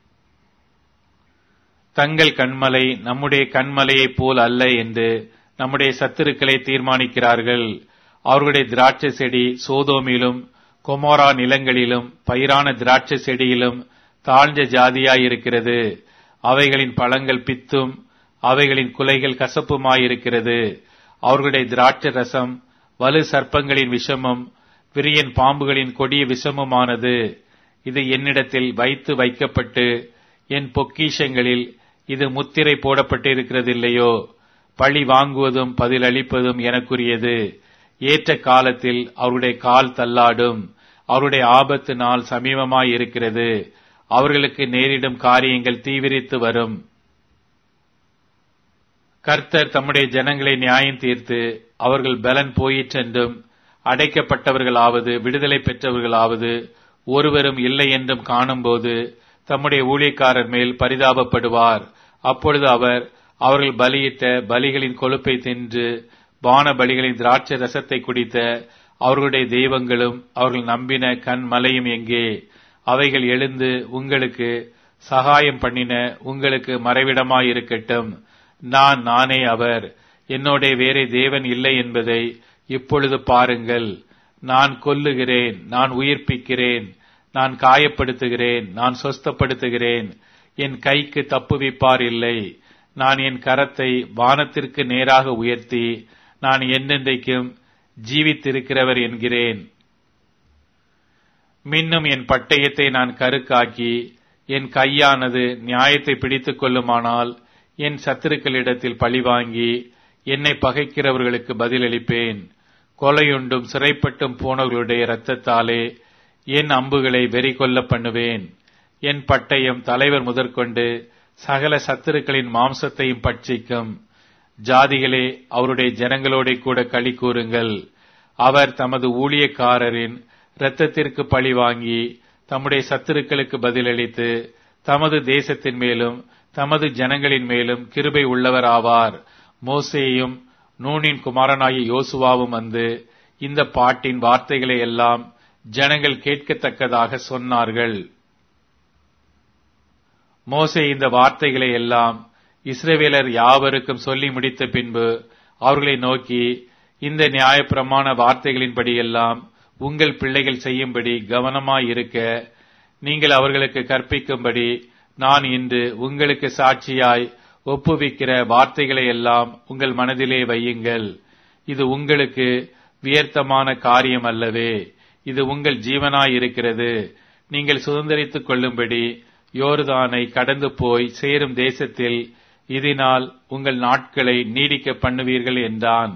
தங்கள் கண்மலை நம்முடைய கண்மலையைப் போல் அல்ல என்று நம்முடைய சத்துருக்களை தீர்மானிக்கிறார்கள். அவர்களுடைய திராட்சை செடி சோதோமிலும் கொமோரா நிலங்களிலும் பயிரான திராட்சை செடியிலும் தாழ்ந்த ஜாதியாயிருக்கிறது. அவைகளின் பழங்கள் பித்தும் அவைகளின் குலைகள் கசப்புமாயிருக்கிறது. அவர்களுடைய திராட்சை ரசம் வலு சர்ப்பங்களின் விஷமும் விரியன் பாம்புகளின் கொடிய விஷமுமானது. இது என்னிடத்தில் வைக்கப்பட்டு என் பொக்கிஷங்களில் இது முத்திரை போடப்பட்டிருக்கிறதில்லையோ? பழி வாங்குவதும் பதிலளிப்பதும் எனக்குரியது. ஏற்ற காலத்தில் அவருடைய கால் தள்ளாடும். அவருடைய ஆபத்து நாள் சமீபமாயிருக்கிறது. அவர்களுக்கு நேரிடும் காரியங்கள் தீவிரித்து வரும். கர்த்தர் தம்முடைய ஜனங்களை நியாயம் தீர்த்து அவர்கள் பலன் போயிற்றென்றும் அடைக்கப்பட்டவர்களாவது விடுதலை பெற்றவர்களாவது ஒருவரும் இல்லை என்றும் காணும்போது தம்முடைய ஊழியக்காரர் மேல் பரிதாபப்படுவார். அப்பொழுது அவர்கள் பலியிட்ட பலிகளின் கொழுப்பை தின்று பான பலிகளின் திராட்சை ரசத்தை குடித்த அவர்களுடைய தெய்வங்களும் அவர்கள் நம்பின கண் மலையும் எங்கே? அவைகள் எழுந்து உங்களுக்கு சகாயம் பண்ணின உங்களுக்கு மறைவிடமாயிருக்கட்டும். நானே அவர். என்னோட வேறே தேவன் இல்லை என்பதை இப்பொழுது பாருங்கள். நான் கொல்லுகிறேன், நான் உயிர்ப்பிக்கிறேன், நான் காயப்படுத்துகிறேன், நான் சொஸ்தப்படுத்துகிறேன். என் கைக்கு தப்புவிப்பார் இல்லை. நான் என் கரத்தை வானத்திற்கு நேராக உயர்த்தி நான் என்னென்றைக்கும் ஜீவித்திருக்கிறவர் என்கிறேன். மின்னும் என் பட்டயத்தை நான் கருக்காக்கி என் கையானது நியாயத்தை பிடித்துக் கொள்ளுமானால் என் சத்துருக்களிடத்தில் பழிவாங்கி என்னை பகைக்கிறவர்களுக்கு பதிலளிப்பேன். கொலையுண்டும் சிறைப்பட்டும் போனவர்களுடைய இரத்தத்தாலே என் அம்புகளை வெறி கொள்ள பண்ணுவேன். என் பட்டயம் தலைவர் முதற்கொண்டு சகல சத்துருக்களின் மாம்சத்தையும் பட்சிக்கும். ஜாதிகளே, அவருடைய ஜனங்களோட கூட களி கூறுங்கள். அவர் தமது ஊழியக்காரரின் இரத்தத்திற்கு பழி வாங்கி தம்முடைய சத்துருக்களுக்கு பதிலளித்து தமது தேசத்தின் மேலும் தமது ஜனங்களின் மேலும் கிருபை உள்ளவர் ஆவார். மோசேயும் நூனின் குமாரனாகிய யோசுவாவும் வந்து இந்த பாட்டின் வார்த்தைகளை எல்லாம் ஜனங்கள் கேட்கத்தக்கதாக சொன்னார்கள். மோசே இந்த வார்த்தைகளை எல்லாம் இஸ்ரவேலர் யாவருக்கும் சொல்லி முடித்த பின்பு அவர்களை நோக்கி, இந்த நியாயப்பிரமாண வார்த்தைகளின்படியெல்லாம் உங்கள் பிள்ளைகள் செய்யும்படி கவனமாயிருக்க நீங்கள் அவர்களுக்கு கற்பிக்கும்படி நான் இன்று உங்களுக்கு சாட்சியாய் ஒப்புவிக்கிற வார்த்தைகளை எல்லாம் உங்கள் மனதிலே வையுங்கள். இது உங்களுக்கு வியர்த்தமான காரியம் அல்லவே. இது உங்கள் ஜீவனாயிருக்கிறது. நீங்கள் சுதந்தரித்துக் கொள்ளும்படி யோர்தானை கடந்து போய் சேரும் தேசத்தில் இதனால் உங்கள் நாட்களை நீடிக்க பண்ணுவீர்கள் என்றான்.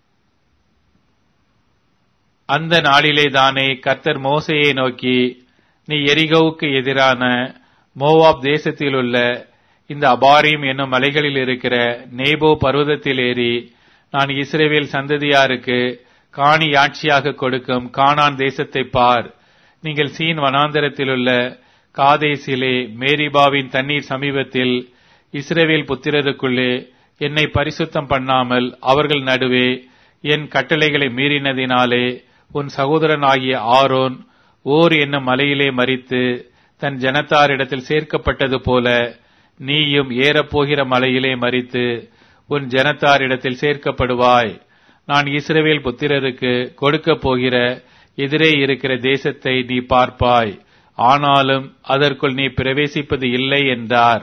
அந்த நாளிலே தானே கர்த்தர் மோசேயை நோக்கி, நீ எரிகோவுக்கு எதிரான மோவாப் தேசத்தில் உள்ள இந்த அபாரீம் என்னும் மலைகளில் இருக்கிற நேபோ பர்வதத்தில் ஏறி நான் இஸ்ரவேல் சந்ததியாருக்கு காணியாட்சியாக கொடுக்கும் கானான் தேசத்தை பார். நீங்கள் சீன் வனாந்தரத்தில் உள்ள காதேசிலே மேரிபாவின் தண்ணீர் சமீபத்தில் இஸ்ரவேல் புத்திரருக்குள்ளே என்னை பரிசுத்தம் பண்ணாமல் அவர்கள் நடுவே என் கட்டளைகளை மீறினதினாலே உன் சகோதரனாகிய ஆரோன் ஓர் என்னும் மலையிலே மரித்து தன் ஜனத்தாரிடத்தில் சேர்க்கப்பட்டது போல நீயும் ஏறப்போகிற மலையிலே மரித்து உன் ஜனத்தாரிடத்தில் சேர்க்கப்படுவாய். நான் இஸ்ரவேல் புத்திரருக்கு கொடுக்கப் போகிற எதிரே இருக்கிற தேசத்தை நீ பார்ப்பாய். ஆனாலும் அதற்குள் நீ பிரவேசிப்பது இல்லை என்றார்.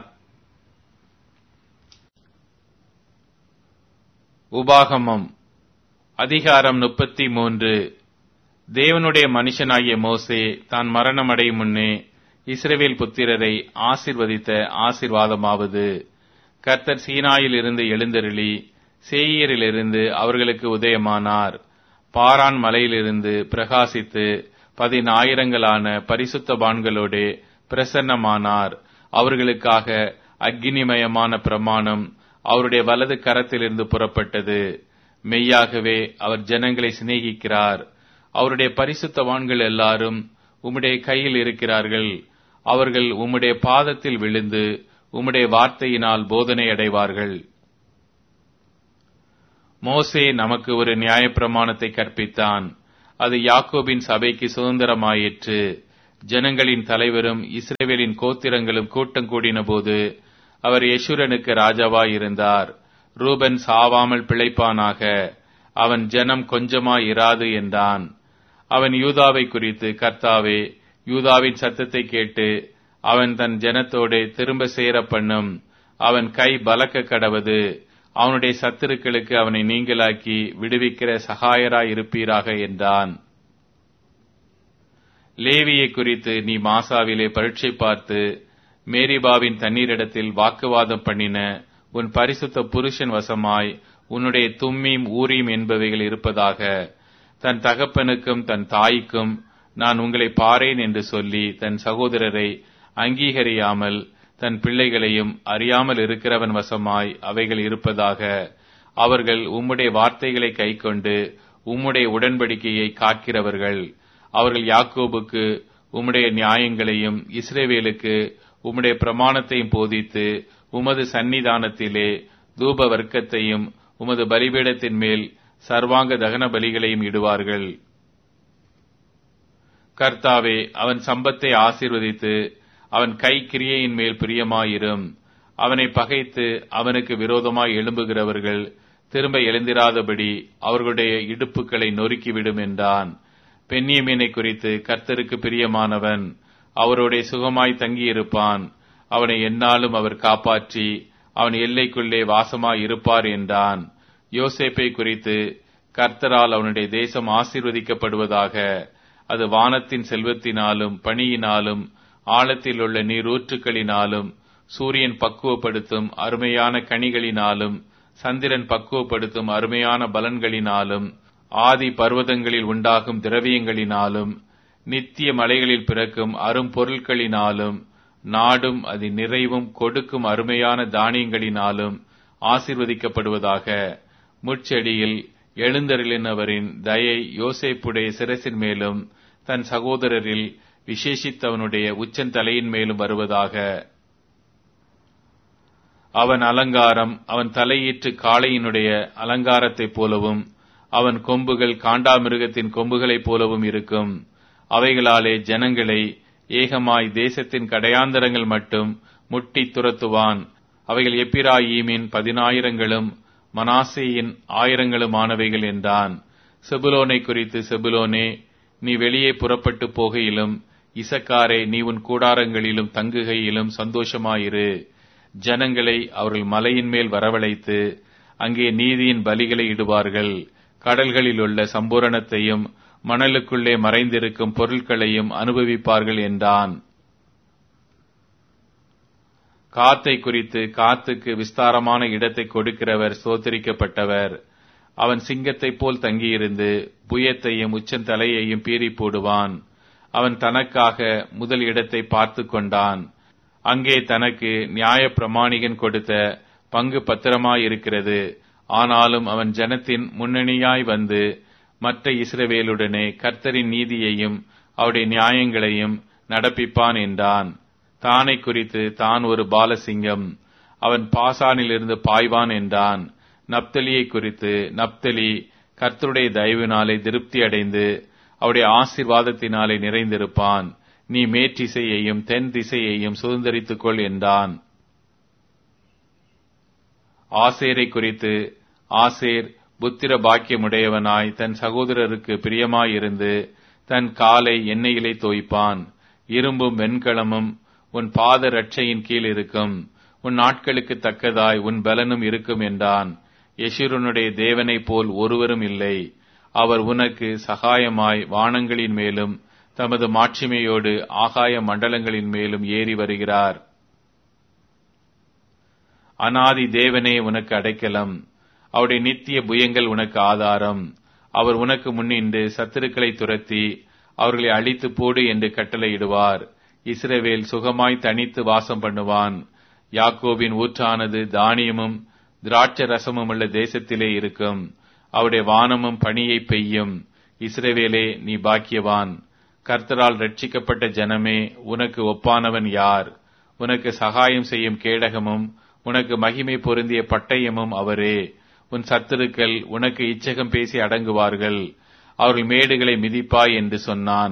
உபாகமம் அதிகாரம் 33. தேவனுடைய மனுஷனாகிய மோசே தான் மரணமடையும் முன்னே இஸ்ரவேல் புத்திரரை ஆசீர்வதித்த ஆசீர்வாதமாவது, கர்த்தர் சீனாயில் இருந்து எழுந்தருளி சேயீரிலிருந்து அவர்களுக்கு உதயமானார். பாரான் மலையிலிருந்து பிரகாசித்து 10,000 பரிசுத்தவான்களோடு பிரசன்னமானார். அவர்களுக்காக அக்கினிமயமான பிரமாணம் அவருடைய வலது கரத்திலிருந்து புறப்பட்டது. மெய்யாகவே அவர் ஜனங்களை சிநேகிக்கிறார். அவருடைய பரிசுத்தவான்கள் எல்லாரும் உம்முடைய கையில் இருக்கிறார்கள். அவர்கள் உம்முடைய பாதத்தில் விழுந்து உம்முடைய வார்த்தையினால் போதனை அடைவார்கள். மோசே நமக்கு ஒரு நியாயப்பிரமாணத்தை கற்பித்தான். அது யாக்கோபின் சபைக்கு சுதந்திரமாயிற்று. ஜனங்களின் தலைவரும் இஸ்ரவேலின் கோத்திரங்களும் கூட்டம் கூடின போது அவர் யெஷுரனுக்கு ராஜாவாயிருந்தார். ரூபன் சாவாமல் பிழைப்பானாக, அவன் ஜனம் கொஞ்சமாய் இராது என்றான். அவன் யூதாவை குறித்து, கர்த்தாவே, யூதாவின் சத்தத்தை கேட்டு அவன் தன் ஜனத்தோடு திரும்ப சேர பண்ணும். அவன் கை பலக்க கடவது. அவனுடைய சத்துருக்களுக்கு அவனை நீங்களாக்கி விடுவிக்கிற சகாயராய் இருப்பீராக என்றான். லேவியை குறித்து நீ மாசாவிலே பரீட்சை பார்த்து மேரிபாவின் தண்ணீரிடத்தில் வாக்குவாதம் பண்ணின உன் பரிசுத்த புருஷன் வசமாய் உன்னுடைய தும்மீம் ஊரீம் என்பவைகள் இருப்பதாக. தன் தகப்பனுக்கும் தன் தாய்க்கும் நான் உங்களை பாரேன் என்று சொல்லி தன் சகோதரரை அங்கீகரியாமல் தன் பிள்ளைகளையும் அறியாமல் இருக்கிறவன் வசமாய் அவைகள் இருப்பதாக. அவர்கள் உம்முடைய வார்த்தைகளை கைக்கொண்டு உம்முடைய உடன்படிக்கையை காக்கிறவர்கள். அவர்கள் யாக்கோபுக்கு உம்முடைய நியாயங்களையும் இஸ்ரவேலுக்கு உம்முடைய பிரமாணத்தையும் போதித்து உமது சந்நிதானத்திலே தூப வர்க்கத்தையும் உமது பலிபீடத்தின் மேல் சர்வாங்க தகன பலிகளையும் இடுவார்கள். கர்த்தாவே, அவன் சம்பத்தை ஆசீர்வதித்து அவன் கை கிரியையின் மேல் பிரியமாயிரும். அவனை பகைத்து அவனுக்கு விரோதமாய் எழும்புகிறவர்கள் திரும்ப எழுந்திராதபடி அவர்களுடைய இடுப்புகளை நொறுக்கிவிடும் என்றான். பென்யமீனை குறித்து கர்த்தருக்கு பிரியமானவன் அவருடைய சுகமாய் தங்கியிருப்பான். அவனை எந்நாளும் அவர் காப்பாற்றி அவன் எல்லைக்குள்ளே வாசமாய் இருப்பார் என்றான். யோசேப்பை குறித்து கர்த்தரால் அவனுடைய தேசம் ஆசீர்வதிக்கப்படுவதாக. அது வானத்தின் செல்வத்தினாலும் பனியினாலும் ஆழத்தில் உள்ள நீரூற்றுக்களினாலும் சூரியன் பக்குவப்படுத்தும் அருமையான கனிகளினாலும் சந்திரன் பக்குவப்படுத்தும் அருமையான பலன்களினாலும் ஆதி பர்வதங்களில் உண்டாகும் திரவியங்களினாலும் நித்திய மலைகளில் பிறக்கும் அரும் பொருட்களினாலும் நாடும் அதன் நிறைவும் கொடுக்கும் அருமையான தானியங்களினாலும் ஆசீர்வதிக்கப்படுவதாக. முட்செடியில் எழுந்தருளினவரின் தயை யோசேப்புடைய சிரசின் மேலும் தன் சகோதரரில் விசேஷித்தவனுடைய உச்சந்தலையின் மேலும் வருவதாக. அவன் அலங்காரம் அவன் தலையீற்று காளையினுடைய அலங்காரத்தைப் போலவும் அவன் கொம்புகள் காண்டாமிருகத்தின் கொம்புகளைப் போலவும் இருக்கும். அவைகளாலே ஜனங்களை ஏகமாய் தேசத்தின் கடையாந்தரங்கள் மட்டும் முட்டி துரத்துவான். அவைகள் எப்பிராயீமின் 10,000களும் மனாசேயின் 1000களுமானவைகள் என்றான். செபுலோனை குறித்து, செபுலோனே, நீ வெளியே புறப்பட்டு போகையிலும் இசக்காரே, நீ உன் கூடாரங்களிலும் தங்குகையிலும் சந்தோஷமாயிரு. ஜனங்களை அவர்கள் மலையின் மேல் வரவழைத்து அங்கே நீதியின் பலிகளை இடுவார்கள். கடல்களில் உள்ள சம்பூரணத்தையும் மணலுக்குள்ளே மறைந்திருக்கும் பொருட்களையும் அனுபவிப்பார்கள் என்றான். காத்தை குறித்து, காத்துக்கு விஸ்தாரமான இடத்தை கொடுக்கிறவர் ஸ்தோத்திரிக்கப்பட்டவர். அவன் சிங்கத்தைப் போல் தங்கியிருந்து புயத்தையும் உச்சந்தலையையும் பீறி போடுவான். அவன் தனக்காக முதல் இடத்தை பார்த்து கொண்டான். அங்கே தனக்கு நியாய பிரமாணிகன் கொடுத்த பங்கு பத்திரமாயிருக்கிறது. ஆனாலும் அவன் ஜனத்தின் முன்னணியாய் வந்து மற்ற இஸ்ரவேலுடனே கர்த்தரின் நீதியையும் அவருடைய நியாயங்களையும் நடப்பிப்பான் என்றான். தானை குறித்து, தான் ஒரு பாலசிங்கம், அவன் பாசானிலிருந்து பாய்வான் என்றான். நப்தலியை குறித்து, நப்தலி கர்த்தருடைய தயவினாலே திருப்தி அடைந்து அவருடைய ஆசீர்வாதத்தினாலே நிறைந்திருப்பான். நீ மேற்றிசையையும் தென் திசையையும் சுதந்தரித்துக் கொள் என்றான். ஆசேரை குறித்து, ஆசேர் புத்திர பாக்கியமுடையவனாய் தன் சகோதரருக்கு பிரியமாயிருந்து தன் காலை எண்ணெயிலே தோய்ப்பான். இரும்பும் வெண்கலமும் உன் பாத ரட்சையின் கீழ் இருக்கும். உன் நாட்களுக்கு தக்கதாய் உன் பலனும் இருக்கும் என்றான். யெஷுரனுடைய தேவனைப் போல் ஒருவரும் இல்லை. அவர் உனக்கு சகாயமாய் வானங்களின் மேலும் தமது மாட்சிமையோடு ஆகாய மண்டலங்களின் மேலும் ஏறி வருகிறார். அநாதி தேவனே உனக்கு அடைக்கலம், அவருடைய நித்திய புயங்கள் உனக்கு ஆதாரம். அவர் உனக்கு முன்னின்று சத்துருக்களை துரத்தி அவர்களை அழித்து போடு என்று கட்டளையிடுவார். இஸ்ரவேல் சுகமாய் தனித்து வாசம் பண்ணுவான். யாக்கோபின் ஊற்றானது தானியமும் திராட்சை ரசமும் உள்ள தேசத்திலே இருக்கும். அவருடைய வானமும் பனியை பெய்யும். இஸ்ரவேலே, நீ பாக்கியவான். கர்த்தரால் ரட்சிக்கப்பட்ட ஜனமே, உனக்கு ஒப்பானவன் யார்? உனக்கு சகாயம் செய்யும் கேடகமும் உனக்கு மகிமை பொருந்திய பட்டயமும் அவரே. உன் சத்துருக்கள் உனக்கு இச்சகம் பேசி அடங்குவார்கள். அவர்கள் மேடுகளை மிதிப்பாய் என்று சொன்னான்.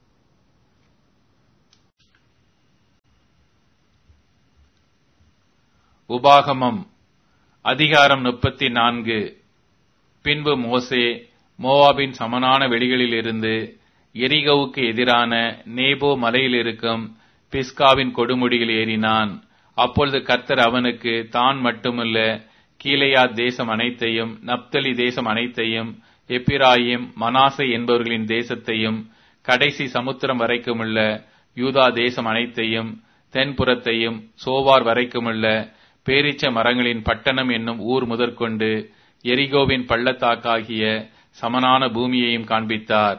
உபாகமம் அதிகாரம் 34. பின்பு மோசே மோவாபின் சமனான வெளிகளிலிருந்து எரிகோவுக்கு எதிரான நேபோ மலையில் இருக்கும் பிஸ்காவின் கொடுமுடியில் ஏறினான். அப்பொழுது கர்த்தர் அவனுக்கு தான் மட்டுமல்ல கீலேயாத் தேசம் அனைத்தையும், நப்தலி தேசம் அனைத்தையும், எப்பிராயிம் மனாசே என்பவர்களின் தேசத்தையும், கடைசி சமுத்திரம் வரைக்குமுள்ள யூதா தேசம் அனைத்தையும், தென்புறத்தையும், சோவார் வரைக்குமுள்ள பேரீச்ச மரங்களின் பட்டணம் என்னும் ஊர் முதற்கொண்டு எரிகோவின் பள்ளத்தாக்காகிய சமனான பூமியையும் காண்பித்தார்.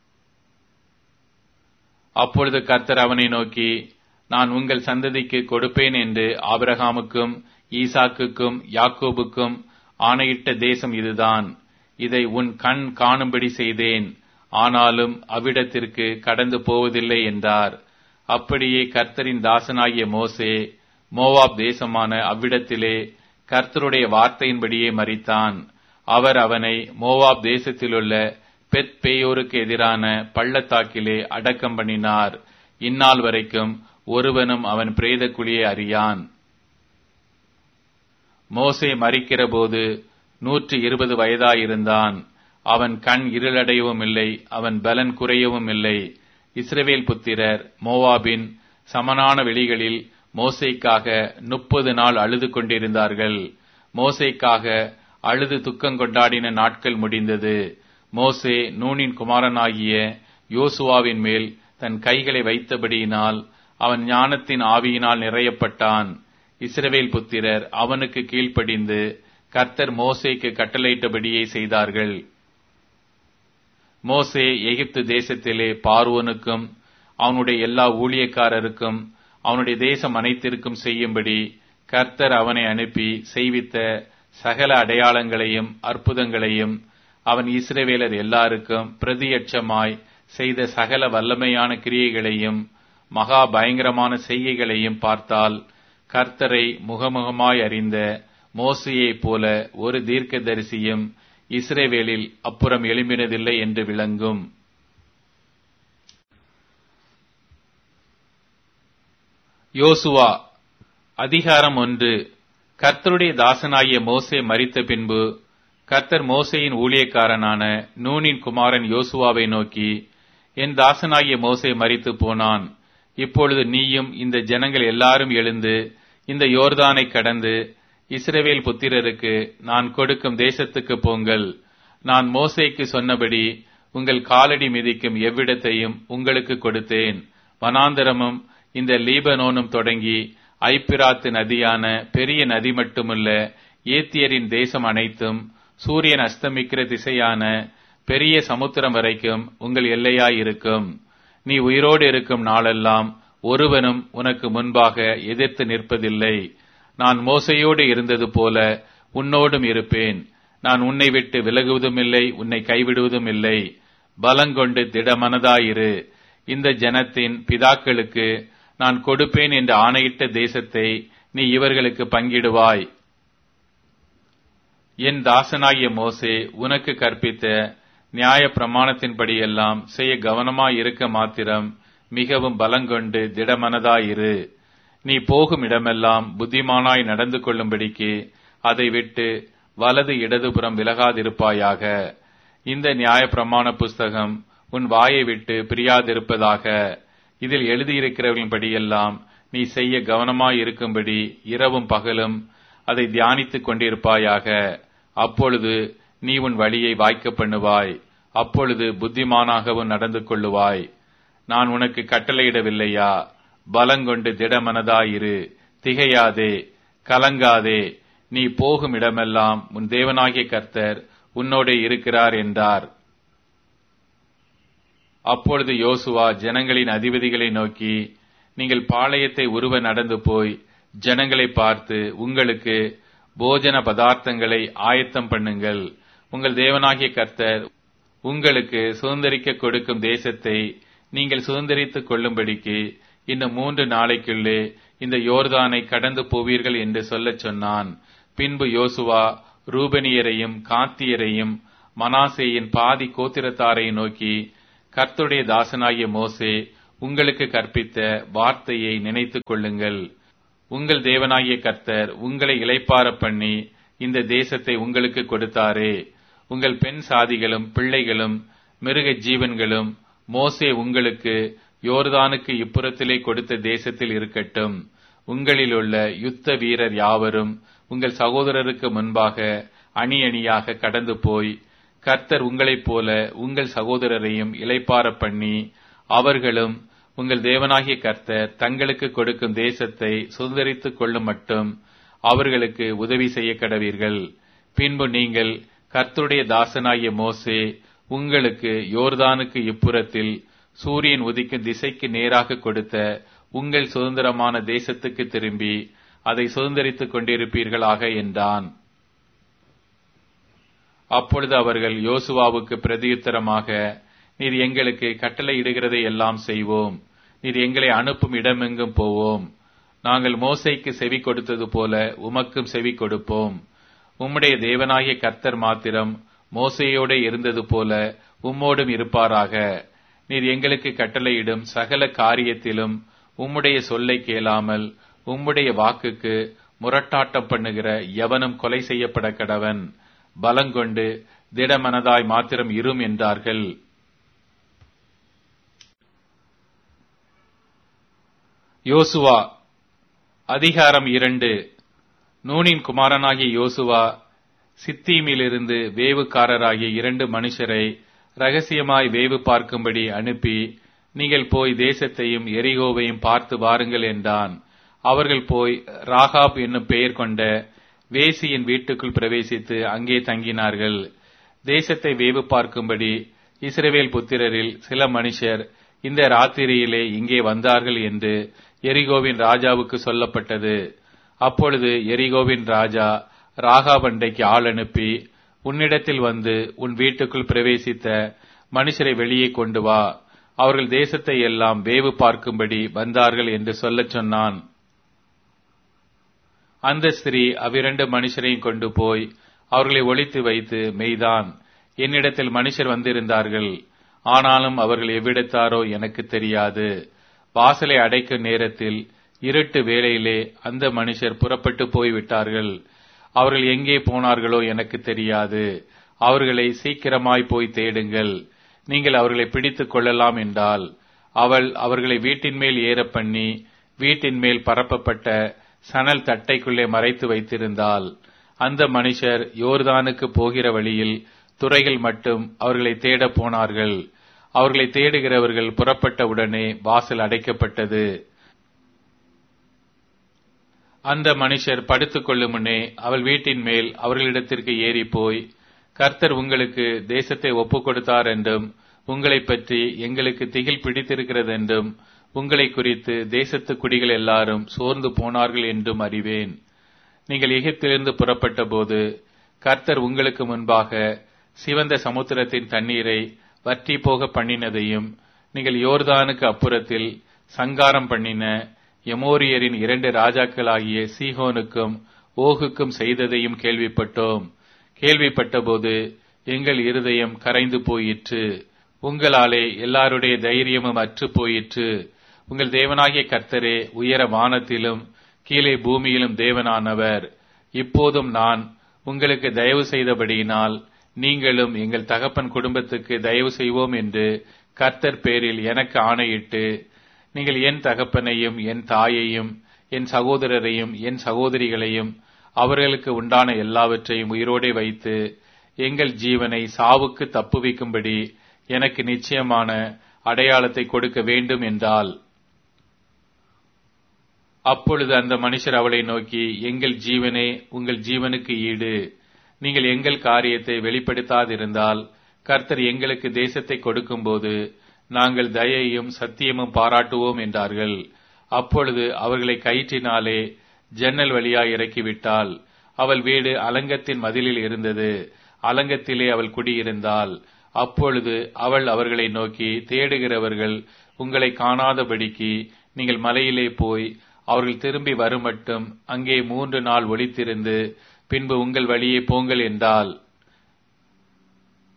அப்பொழுது கர்த்தர் அவனை நோக்கி, நான் உங்கள் சந்ததிக்கு கொடுப்பேன் என்று ஆபிரகாமுக்கும் ஈசாக்குக்கும் யாக்கோபுக்கும் ஆணையிட்ட தேசம் இதுதான். இதை உன் கண் காணும்படி செய்தேன், ஆனாலும் அவ்விடத்திற்கு கடந்து போவதில்லை என்றார். அப்படியே கர்த்தரின் தாசனாகிய மோசே மோவாப் தேசமான அவ்விடத்திலே கர்த்தருடைய வார்த்தையின்படியே மரித்தான். அவர் அவனை மோவாப் தேசத்திலுள்ள பெத் பேயோருக்கு எதிரான பள்ளத்தாக்கிலே அடக்கம் பண்ணினார். இந்நாள் வரைக்கும் ஒருவனும் அவன் பிரேத குழியை அறியான். மோசே மரிக்கிற போது 120 வயதாயிருந்தான். அவன் கண் இருளடையவும் இல்லை, அவன் பலன் குறையவும் இல்லை. இஸ்ரவேல் புத்திரர் மோவாபின் சமனான வெளிகளில் மோசேக்காக 30 நாள் அழுது கொண்டிருந்தார்கள். மோசேக்காக அழுது துக்கம் கொண்டாடின நாட்கள் முடிந்தது. மோசே நூனின் குமாரனாகிய யோசுவாவின் மேல் தன் கைகளை வைத்தபடியினால் அவன் ஞானத்தின் ஆவியினால் நிறையப்பட்டான். இஸ்ரவேல் புத்திரர் அவனுக்கு கீழ்ப்படிந்து கர்த்தர் மோசேக்கு கட்டளையிட்டபடியே செய்தார்கள். மோசே எகிப்து தேசத்திலே பார்வோனுக்கும் அவனுடைய எல்லா ஊழியக்காரருக்கும் அவனுடைய தேசம் அனைத்திற்கும் செய்யும்படி கர்த்தர் அவனை அனுப்பி செய்வித்த சகல அடையாளங்களையும் அற்புதங்களையும் அவன் இஸ்ரவேலர் எல்லாருக்கும் பிரதியட்சமாய் செய்த சகல வல்லமையான கிரியைகளையும் மகா பயங்கரமான செய்கைகளையும் பார்த்தால் கர்த்தரை முகமுகமாய் அறிந்த மோசேயைப் போல ஒரு தீர்க்கதரிசியும் இஸ்ரவேலில் அப்புறம் எழும்பினதில்லை என்று விளங்கும். யோசுவா அதிகாரம் 1. கர்த்தருடைய தாசனாகிய மோசே மரித்த பின்பு கர்த்தர் மோசேயின் ஊழியக்காரனான நூனின் குமாரன் யோசுவாவை நோக்கி, என் தாசனாகிய மோசே மரித்து போனான். இப்பொழுது நீயும் இந்த ஜனங்கள் எல்லாரும் எழுந்து இந்த யோர்தானை கடந்து இஸ்ரவேல் புத்திரருக்கு நான் கொடுக்கும் தேசத்துக்கு போங்கள். நான் மோசேக்கு சொன்னபடி உங்கள் காலடி மிதிக்கும் எவ்விடத்தையும் உங்களுக்கு கொடுத்தேன். வனாந்தரமும் இந்த லீபனோனும் தொடங்கி ஐப்பிராத்து நதியான பெரிய நதி மட்டுமல்ல, ஏத்தியரின் தேசம் அனைத்தும் சூரியன் அஸ்தமிக்கிற திசையான பெரிய சமுத்திரம் வரைக்கும் உங்கள் எல்லையாயிருக்கும். நீ உயிரோடு இருக்கும் நாளெல்லாம் ஒருவனும் உனக்கு முன்பாக எதிர்த்து நிற்பதில்லை. நான் மோசையோடு இருந்தது போல உன்னோடும் இருப்பேன். நான் உன்னை விட்டு விலகுவதுமில்லை, உன்னை கைவிடுவதும் இல்லை. பலங்கொண்டு திடமனதாயிரு. இந்த ஜனத்தின் பிதாக்களுக்கு நான் கொடுப்பேன் என்று ஆணையிட்ட தேசத்தை நீ இவர்களுக்கு பங்கிடுவாய். என் தாசனாகிய மோசே உனக்கு கற்பித்த நியாய பிரமாணத்தின்படியெல்லாம் செய்ய கவனமாயிருக்க மாத்திரம் மிகவும் பலங்கொண்டு திடமனதாயிரு. நீ போகும் இடமெல்லாம் புத்திமானாய் நடந்து கொள்ளும்படிக்கு அதை விட்டு வலது இடதுபுறம் விலகாதிருப்பாயாக. இந்த நியாய பிரமாண புஸ்தகம் உன் வாயை விட்டு பிரியாதிருப்பதாக. இதில் எழுதியிருக்கிறவர்களின்படியெல்லாம் நீ செய்ய கவனமாயிருக்கும்படி இரவும் பகலும் அதை தியானித்துக் கொண்டிருப்பாயாக. அப்பொழுது நீ உன் வழியை வாய்க்க பண்ணுவாய். அப்பொழுது புத்திமானாகவும் நடந்து கொள்ளுவாய். நான் உனக்கு கட்டளையிடவில்லையா? பலங்கொண்டு திடமனதாயிரு, திகையாதே, கலங்காதே. நீ போகும் இடமெல்லாம் உன் தேவனாகிய கர்த்தர் உன்னோடே இருக்கிறார் என்றார். அப்பொழுது யோசுவா ஜனங்களின் அதிபதிகளை நோக்கி, நீங்கள் பாளையத்தை உருவ நடந்து போய் ஜனங்களை பார்த்து உங்களுக்கு போஜன பதார்த்தங்களை ஆயத்தம் பண்ணுங்கள். உங்கள் தேவனாகிய கர்த்தர் உங்களுக்கு சுதந்தரிக்க கொடுக்கும் தேசத்தை நீங்கள் சுதந்தரித்துக் கொள்ளும்படிக்கு இன்னும் 3 நாளைக்குள்ளே இந்த யோர்தானை கடந்து போவீர்கள் என்று சொல்லச் சொன்னான். பின்பு யோசுவா ரூபனியரையும் காத்தியரையும் மனாசேயின் பாதி கோத்திரத்தாரை நோக்கி, கர்த்தருடைய தாசனாகிய மோசே உங்களுக்கு கற்பித்த வார்த்தையை நினைத்துக் கொள்ளுங்கள். உங்கள் தேவனாகிய கர்த்தர் உங்களை இளைப்பாற பண்ணி இந்த தேசத்தை உங்களுக்கு கொடுத்தாரே. உங்கள் பெண் சாதிகளும் பிள்ளைகளும் மிருக ஜீவன்களும் மோசே உங்களுக்கு யோர்தானுக்கு இப்புறத்திலே கொடுத்த தேசத்தில் இருக்கட்டும். உங்களிலுள்ள யுத்த வீரர் யாவரும் உங்கள் சகோதரருக்கு முன்பாக அணி அணியாக கடந்து போய், கர்த்தர் உங்களைப் போல உங்கள் சகோதரரையும் இளைப்பாற பண்ணி அவர்களும் உங்கள் தேவனாகிய கர்த்தர் தங்களுக்கு கொடுக்கும் தேசத்தை சுதந்தரித்துக் கொள்ளும் மட்டும் அவர்களுக்கு உதவி செய்ய கடவீர்கள். பின்பு நீங்கள் கர்த்தருடைய தாசனாகிய மோசே உங்களுக்கு யோர்தானுக்கு இப்புறத்தில் சூரியன் உதிக்கும் திசைக்கு நேராக கொடுத்த உங்கள் சுதந்திரமான தேசத்துக்கு திரும்பி அதை சுதந்தரித்துக் கொண்டிருப்பீர்களாக என்றான். அப்பொழுது அவர்கள் யோசுவாவுக்கு பிரதியுத்தரமாக, நீர் எங்களுக்கு கட்டளையிடுகிறதை எல்லாம் செய்வோம். நீர் எங்களை அனுப்பும் இடமெங்கும் போவோம். நாங்கள் மோசேக்கு செவி கொடுத்தது போல உமக்கும் செவி கொடுப்போம். உம்முடைய தேவனாகிய கர்த்தர் மாத்திரம் மோசேயோடு இருந்தது போல உம்மோடும் இருப்பாராக. நீர் எங்களுக்கு கட்டளையிடும் சகல காரியத்திலும் உம்முடைய சொல்லை கேளாமல் உம்முடைய வாக்குக்கு முரட்டாட்டம் பண்ணுகிற எவனும் கொலை செய்யப்பட கடவன். பலங்கொண்டு திடமனதாய் மாத்திரம் இரும் என்றார்கள். யோசுவா அதிகாரம் 2. நூனின் குமாரனாகிய யோசுவா சித்தீமிலிருந்து வேவுக்காரராகிய 2 மனுஷரை ரகசியமாய் வேவு பார்க்கும்படி அனுப்பி, நீங்கள் போய் தேசத்தையும் எரிகோவையும் பார்த்து வாருங்கள் என்றான். அவர்கள் போய் ராகாப் என்னும் பெயர் கொண்ட வேசியின் வீட்டுக்குள் பிரவேசித்து அங்கே தங்கினார்கள். தேசத்தை வேவு பார்க்கும்படி இஸ்ரவேல் புத்திரரில் சில மனுஷர் இந்த ராத்திரியிலே இங்கே வந்தார்கள் என்று எரிகோவின் ராஜாவுக்கு சொல்லப்பட்டது. அப்பொழுது எரிகோவின் ராஜா ராகாப் அண்டைக்கு ஆள் அனுப்பி, உன்னிடத்தில் வந்து உன் வீட்டுக்குள் பிரவேசித்த மனுஷரை வெளியே கொண்டு வா, அவர்கள் தேசத்தை எல்லாம் வேவு பார்க்கும்படி வந்தார்கள் என்று சொல்லச் சொன்னான். அந்த ஸ்திரீ அவ்விரண்டு மனுஷரையும் கொண்டு போய் அவர்களை ஒளித்து வைத்து, மெய்தான், என்னிடத்தில் மனுஷர் வந்திருந்தார்கள், ஆனாலும் அவர்கள் எவ்விடத்தாரோ எனக்கு தெரியாது. வாசலை அடைக்கும் நேரத்தில் இருட்டு வேளையிலே அந்த மனுஷர் புறப்பட்டு போய்விட்டார்கள். அவர்கள் எங்கே போனார்களோ எனக்கு தெரியாது. அவர்களை சீக்கிரமாய் போய் தேடுங்கள், நீங்கள் அவர்களை பிடித்துக் கொள்ளலாம் என்றால், அவள் அவர்களை வீட்டின் மேல் ஏற பண்ணி வீட்டின் மேல் பரப்பப்பட்ட சணல் தட்டைக்குள்ளே மறைத்து வைத்திருந்தாள். அந்த மனுஷர் யோர்தானுக்கு போகிற வழியில் துறைகள் மட்டும் அவர்களை தேட போனார்கள். அவர்களை தேடுகிறவர்கள் புறப்பட்ட உடனே வாசல் அடைக்கப்பட்டது. அந்த மனுஷர் படுத்துக் கொள்ளும் முன்னே அவள் வீட்டின் மேல் அவர்களிடத்திற்கு ஏறி போய், கர்த்தர் உங்களுக்கு தேசத்தை ஒப்புக் கொடுத்தார் என்றும் உங்களை பற்றி எங்களுக்கு திகில் பிடித்திருக்கிறது என்றும் உங்களை குறித்து தேசத்து குடிகள் எல்லாரும் சோர்ந்து போனார்கள் என்றும் அறிவேன். நீங்கள் எகிப்திலிருந்து புறப்பட்ட போது கர்த்தர் உங்களுக்கு முன்பாக சிவந்த சமுத்திரத்தின் தண்ணீரை வற்றி போக பண்ணினதையும், நீங்கள் யோர்தானுக்கு அப்புறத்தில் சங்காரம் பண்ணின எமோரியரின் 2 ராஜாக்களாகிய சீகோனுக்கும் ஓகுக்கும் செய்ததையும் கேள்விப்பட்டோம். கேள்விப்பட்டபோது எங்கள் இருதயம் கரைந்து போயிற்று. உங்களாலே எல்லாருடைய தைரியமும் அற்று போயிற்று. உங்கள் தேவனாகிய கர்த்தரே உயர வானத்திலும் கீழே பூமியிலும் தேவனானவர். இப்போதும் நான் உங்களுக்கு தயவு செய்தபடியினால் நீங்களும் எங்கள் தகப்பன் குடும்பத்துக்கு தயவு செய்வோம் என்று கர்த்தர் பேரில் எனக்கு ஆணையிட்டு, நீங்கள் என் தகப்பனையும் என் தாயையும் என் சகோதரரையும் என் சகோதரிகளையும் அவர்களுக்கு உண்டான எல்லாவற்றையும் உயிரோடே வைத்து எங்கள் ஜீவனை சாவுக்கு தப்புவிக்கும்படி எனக்கு நிச்சயமான அடையாளத்தை கொடுக்க வேண்டும் என்றால். அப்பொழுது அந்த மனுஷர் அவளை நோக்கி, எங்கள் ஜீவனே உங்கள் ஜீவனுக்கு ஈடு, நீங்கள் எங்கள் காரியத்தை வெளிப்படுத்தாதிருந்தால் கர்த்தர் எங்களுக்கு தேசத்தை கொடுக்கும்போது நாங்கள் தயையும் சத்தியமும் பாராட்டுவோம் என்றார்கள். அப்பொழுது அவர்களை கயிற்றினாலே ஜன்னல் வழியாய் இறக்கிவிட்டாள். அவள் வீடு அலங்கத்தின் மதிலில் இருந்தது. அலங்கத்திலே அவள் குடியிருந்தாள். அப்பொழுது அவள் அவர்களை நோக்கி, தேடுகிறவர்கள் உங்களை காணாதபடிக்கு நீங்கள் மலையிலே போய் அவர்கள் திரும்பி வருமட்டும் அங்கே 3 நாள் ஒளித்திருந்து பின்பு உங்கள் வழியே போங்கள் என்றாள்.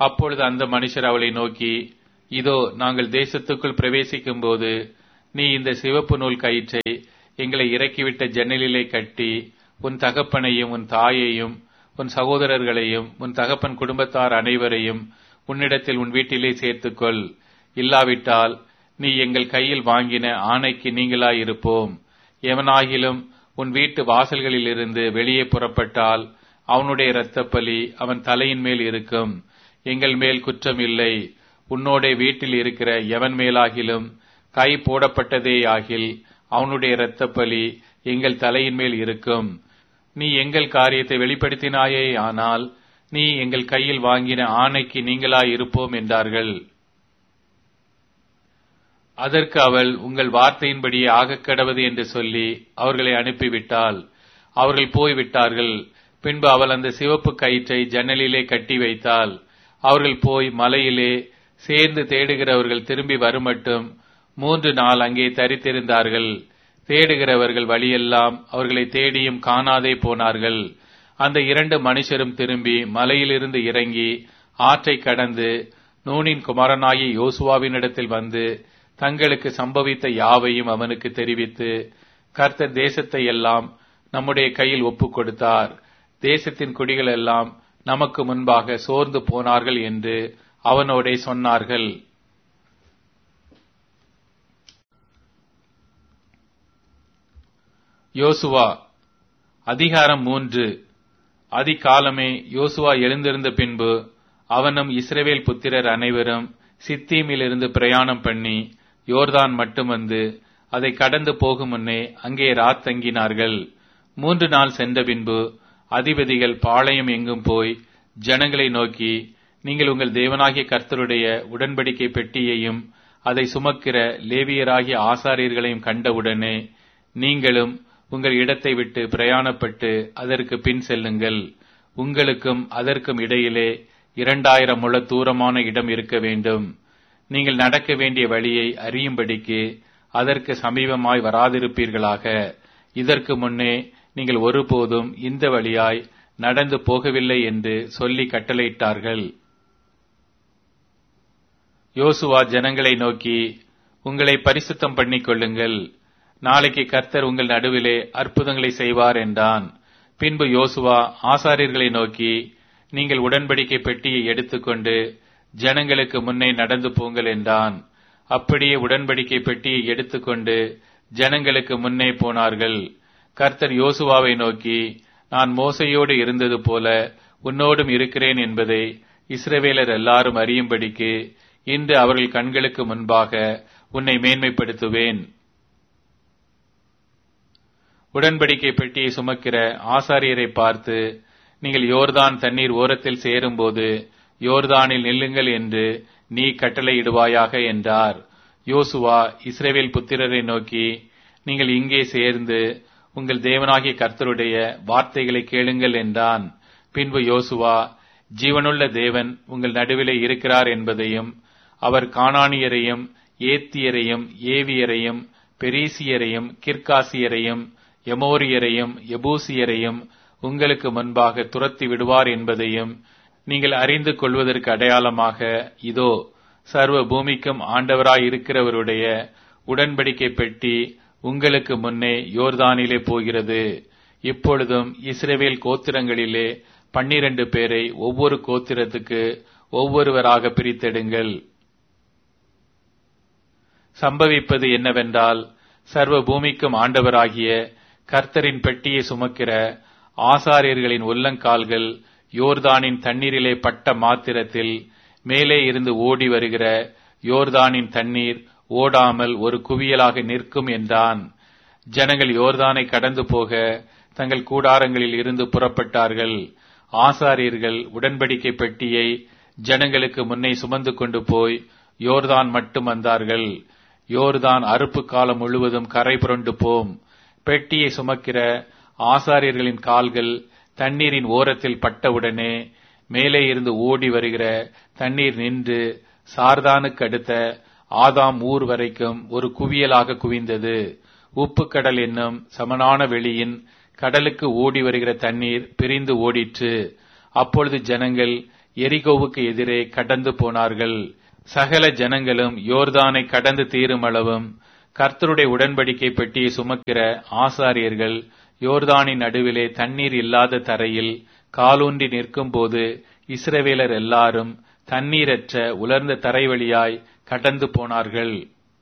அப்பொழுது அந்த மனுஷர் அவளை நோக்கி, இதோ நாங்கள் தேசத்துக்குள் பிரவேசிக்கும் போது நீ இந்த சிவப்பு நூல் கயிற்றை எங்களை இறக்கிவிட்ட ஜன்னலிலே கட்டி உன் தகப்பனையும் உன் தாயையும் உன் சகோதரர்களையும் உன் தகப்பன் குடும்பத்தார் அனைவரையும் உன்னிடத்தில் உன் வீட்டிலே சேர்த்துக்கொள். இல்லாவிட்டால் நீ எங்கள் கையில் வாங்கின ஆணைக்கு நீங்களாயிருப்போம். எவனாகிலும் உன் வீட்டு வாசல்களிலிருந்து வெளியே புறப்பட்டால் அவனுடைய இரத்தப்பலி அவன் தலையின் மேல் இருக்கும். எங்கள் மேல் குற்றம் இல்லை. உன்னோட வீட்டில் இருக்கிற எவன் மேலாகிலும் கை போடப்பட்டதேயாகில் அவனுடைய இரத்தப்பலி எங்கள் தலையின் மேல் இருக்கும். நீ எங்கள் காரியத்தை வெளிப்படுத்தினாயே, ஆனால் நீ எங்கள் கையில் வாங்கின ஆணைக்கு நீங்களாயிருப்போம் என்றார்கள். அதற்கு அவள், உங்கள் வார்த்தையின்படியே ஆகக்கடவது என்று சொல்லி அவர்களை அனுப்பிவிட்டாள். அவர்கள் போய்விட்டார்கள். பின்பு அவள் அந்த சிவப்பு கயிற்றை ஜன்னலிலே கட்டி வைத்தாள். அவர்கள் போய் மலையிலே சேர்ந்து தேடுகிறவர்கள் திரும்பி வருமட்டும் 3 நாள் அங்கே தரித்திருந்தார்கள். தேடுகிறவர்கள் வழியெல்லாம் அவர்களை தேடியும் காணாதே போனார்கள். அந்த 2 மனுஷரும் திரும்பி மலையிலிருந்து இறங்கி ஆற்றை கடந்து நூனின் குமாரனாகிய யோசுவாவினிடத்தில் வந்து தங்களுக்கு சம்பவித்த யாவையும் அவனுக்கு தெரிவித்து, கர்த்தர் தேசத்தை எல்லாம் நம்முடைய கையில் ஒப்புக் கொடுத்தார். தேசத்தின் குடிகள் எல்லாம் நமக்கு முன்பாக சோர்ந்து போனார்கள் என்று அவனோடே சொன்னார்கள். யோசுவா அதிகாரம் 3. அதிகாலமே யோசுவா எழுந்திருந்த பின்பு அவனும் இஸ்ரவேல் புத்திரர் அனைவரும் சித்தீமிலிருந்து பிரயாணம் பண்ணி யோர்தான் மட்டும் வந்து அதை கடந்து போகும் முன்னே அங்கே ராத்தங்கினார்கள். 3 நாள் சென்ற பின்பு அதிபதிகள் பாளையம் எங்கும் போய் ஜனங்களை நோக்கி, நீங்கள் உங்கள் தேவனாகிய கர்த்தருடைய உடன்படிக்கை பெட்டியையும் அதை சுமக்கிற லேவியராகிய ஆசாரியர்களையும் கண்டவுடனே நீங்களும் உங்கள் இடத்தை விட்டு பிரயாணப்பட்டு அதற்கு பின் செல்லுங்கள். உங்களுக்கும் அதற்கும் இடையிலே 2000 முழ தூரமான இடம் இருக்க வேண்டும். நீங்கள் நடக்க வேண்டிய வழியை அறியும்படிக்கு அதற்கு சமீபமாய் வராதிருப்பீர்களாக. இதற்கு முன்னே நீங்கள் ஒருபோதும் இந்த வழியாய் நடந்து போகவில்லை என்று சொல்லி கட்டளையிட்டார்கள். யோசுவா ஜனங்களை நோக்கி, உங்களை பரிசுத்தம் பண்ணிக் கொள்ளுங்கள். நாளைக்கு கர்த்தர் உங்கள் நடுவிலே அற்புதங்களை செய்வார் என்றான். பின்பு யோசுவா ஆசாரியர்களை நோக்கி, நீங்கள் உடன்படிக்கை பெட்டியை எடுத்துக்கொண்டு ஜனங்களுக்கு முன்னே நடந்து போங்கள் என்றான். அப்படியே உடன்படிக்கை பெட்டியை எடுத்துக்கொண்டு ஜனங்களுக்கு முன்னே போனார்கள். கர்த்தர் யோசுவாவை நோக்கி, நான் மோசையோடு இருந்தது போல உன்னோடும் இருக்கிறேன் என்பதை இஸ்ரவேலர் எல்லாரும் அறியும்படிக்கு இன்று அவர்கள் கண்களுக்கு முன்பாக உன்னை மேன்மைப்படுத்துவேன். உடன்படிக்கை பெட்டியை சுமக்கிற ஆசாரியரை பார்த்து, நீங்கள் யோர்தான் தண்ணீர் ஓரத்தில் சேரும்போது யோர்தானில் நில்லுங்கள் என்று நீ கட்டளையிடுவாயாக என்றார். யோசுவா இஸ்ரவேல் புத்திரரை நோக்கி, நீங்கள் இங்கே சேர்ந்து உங்கள் தேவனாகிய கர்த்தருடைய வார்த்தைகளை கேளுங்கள் என்றான். பின்பு யோசுவா, ஜீவனுள்ள தேவன் உங்கள் நடுவிலே இருக்கிறார் என்பதையும், அவர் கானானியரையும் ஏத்தியரையும் ஏவியரையும் பெரிசியரையும் கிர்காசியரையும் எமோரியரையும் எபூசியரையும் உங்களுக்கு முன்பாக துரத்தி விடுவார் என்பதையும் நீங்கள் அறிந்து கொள்வதற்கு அடையாளமாக, இதோ சர்வ பூமிக்கும் ஆண்டவராயிருக்கிறவருடைய உடன்படிக்கை பெட்டி உங்களுக்கு முன்னே யோர்தானிலே போகிறது. இப்பொழுதும் இஸ்ரவேல் கோத்திரங்களிலே 12 பேரை ஒவ்வொரு கோத்திரத்துக்கு ஒவ்வொருவராக பிரித்தெடுங்கள். சம்பவிப்பது என்னவென்றால், சர்வ பூமிக்கும் ஆண்டவராகிய கர்த்தரின் பெட்டியை சுமக்கிற ஆசாரியர்களின் உள்ளங்கால்கள் யோர்தானின் தண்ணீரிலே பட்ட மாத்திரத்தில் மேலே இருந்து ஓடி வருகிற யோர்தானின் தண்ணீர் ஓடாமல் ஒரு குவியலாக நிற்கும் என்றான். ஜனங்கள் யோர்தானை கடந்து போக தங்கள் கூடாரங்களில் இருந்து புறப்பட்டார்கள். ஆசாரியர்கள் உடன்படிக்கை பெட்டியை ஜனங்களுக்கு முன்னே சுமந்து கொண்டு போய் யோர்தான் மட்டும் வந்தார்கள். யோர்தான் அறுப்பு காலம் முழுவதும் கரை புரண்டு போம். பெட்டியை சுமக்கிற ஆசாரியர்களின் கால்கள் தண்ணீரின் ஓரத்தில் பட்டவுடனே மேலே இருந்து ஓடி வருகிற தண்ணீர் நின்று சார்தானுக்கு அடுத்த ஆதாம் ஊர் வரைக்கும் ஒரு குவியலாக குவிந்தது. உப்பு கடல் என்னும் சமனான வெளியின் கடலுக்கு ஓடி வருகிற தண்ணீர் பிரிந்து ஓடிற்று. அப்பொழுது ஜனங்கள் எரிகோவுக்கு எதிரே கடந்து போனார்கள். சகல ஜனங்களும் யோர்தானை கடந்து தீருமளவும் கர்த்தருடைய உடன்படிக்கை பெட்டியை சுமக்கிற ஆசாரியர்கள் யோர்தானின் நடுவிலே தண்ணீர் இல்லாத தரையில் காலூன்றி நிற்கும் போது இஸ்ரவேலர் எல்லாரும் தண்ணீரற்ற உலர்ந்த தரை வழியாய் கடந்து போனார்கள்.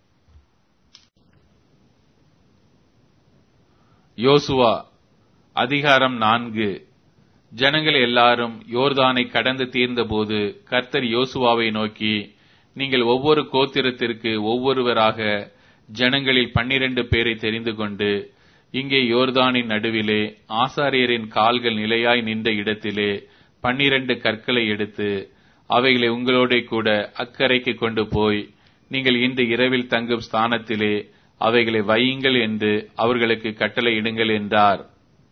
யோசுவா அதிகாரம் 4. ஜனங்கள் எல்லாரும் யோர்தானை கடந்து தீர்ந்தபோது கர்த்தர் யோசுவாவை நோக்கி, நீங்கள் ஒவ்வொரு கோத்திரத்திற்கு ஒவ்வொருவராக ஜனங்களில் 12 பேரை தெரிந்து கொண்டு இங்கே யோர்தானின் நடுவிலே ஆசாரியரின் கால்கள் நிலையாய் நின்ற இடத்திலே 12 கற்களை எடுத்து அவைகளை உங்களோட கூட அக்கரைக்கு கொண்டு போய் நீங்கள் இன்று இரவில் தங்கும் ஸ்தானத்திலே அவைகளை வையுங்கள் என்று அவர்களுக்கு கட்டளையிடுங்கள் என்றார்.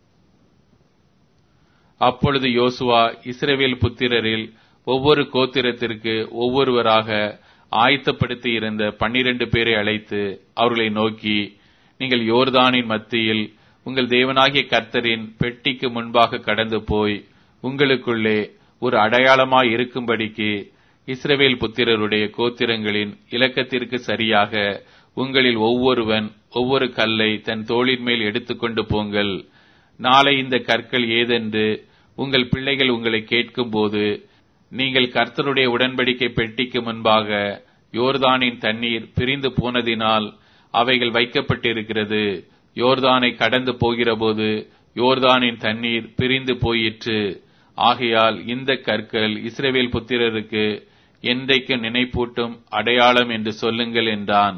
அப்பொழுது யோசுவா இஸ்ரவேல் புத்திரரில் ஒவ்வொரு கோத்திரத்திற்கு ஒவ்வொருவராக ஆயத்தப்படுத்தி இருந்த 12 பேரை அழைத்து அவர்களை நோக்கி, நீங்கள் யோர்தானின் மத்தியில் உங்கள் தேவனாகிய கர்த்தரின் பெட்டிக்கு முன்பாக கடந்து போய் உங்களுக்குள்ளே ஒரு அடையாளமாய் இருக்கும்படிக்கு இஸ்ரவேல் புத்திரருடைய கோத்திரங்களின் இலக்கத்திற்கு சரியாக உங்களில் ஒவ்வொருவன் ஒவ்வொரு கல்லை தன் தோளின் மேல் எடுத்துக்கொண்டு போங்கள். நாளை இந்த கற்கள் ஏதென்று உங்கள் பிள்ளைகள் உங்களை கேட்கும் போது நீங்கள் கர்த்தருடைய உடன்படிக்கை பெட்டிக்கு முன்பாக யோர்தானின் தண்ணீர் பிரிந்து போனதினால் அவைகள் வைக்கப்பட்டிருக்கிறது. யோர்தானை கடந்து போகிற போது யோர்தானின் தண்ணீர் பிரிந்து போயிற்று. ஆகையால் இந்த கற்கள் இஸ்ரவேல் புத்திரருக்கு என்றைக்கும் நினைப்பூட்டும் அடையாளம் என்று சொல்லுங்கள் என்றான்.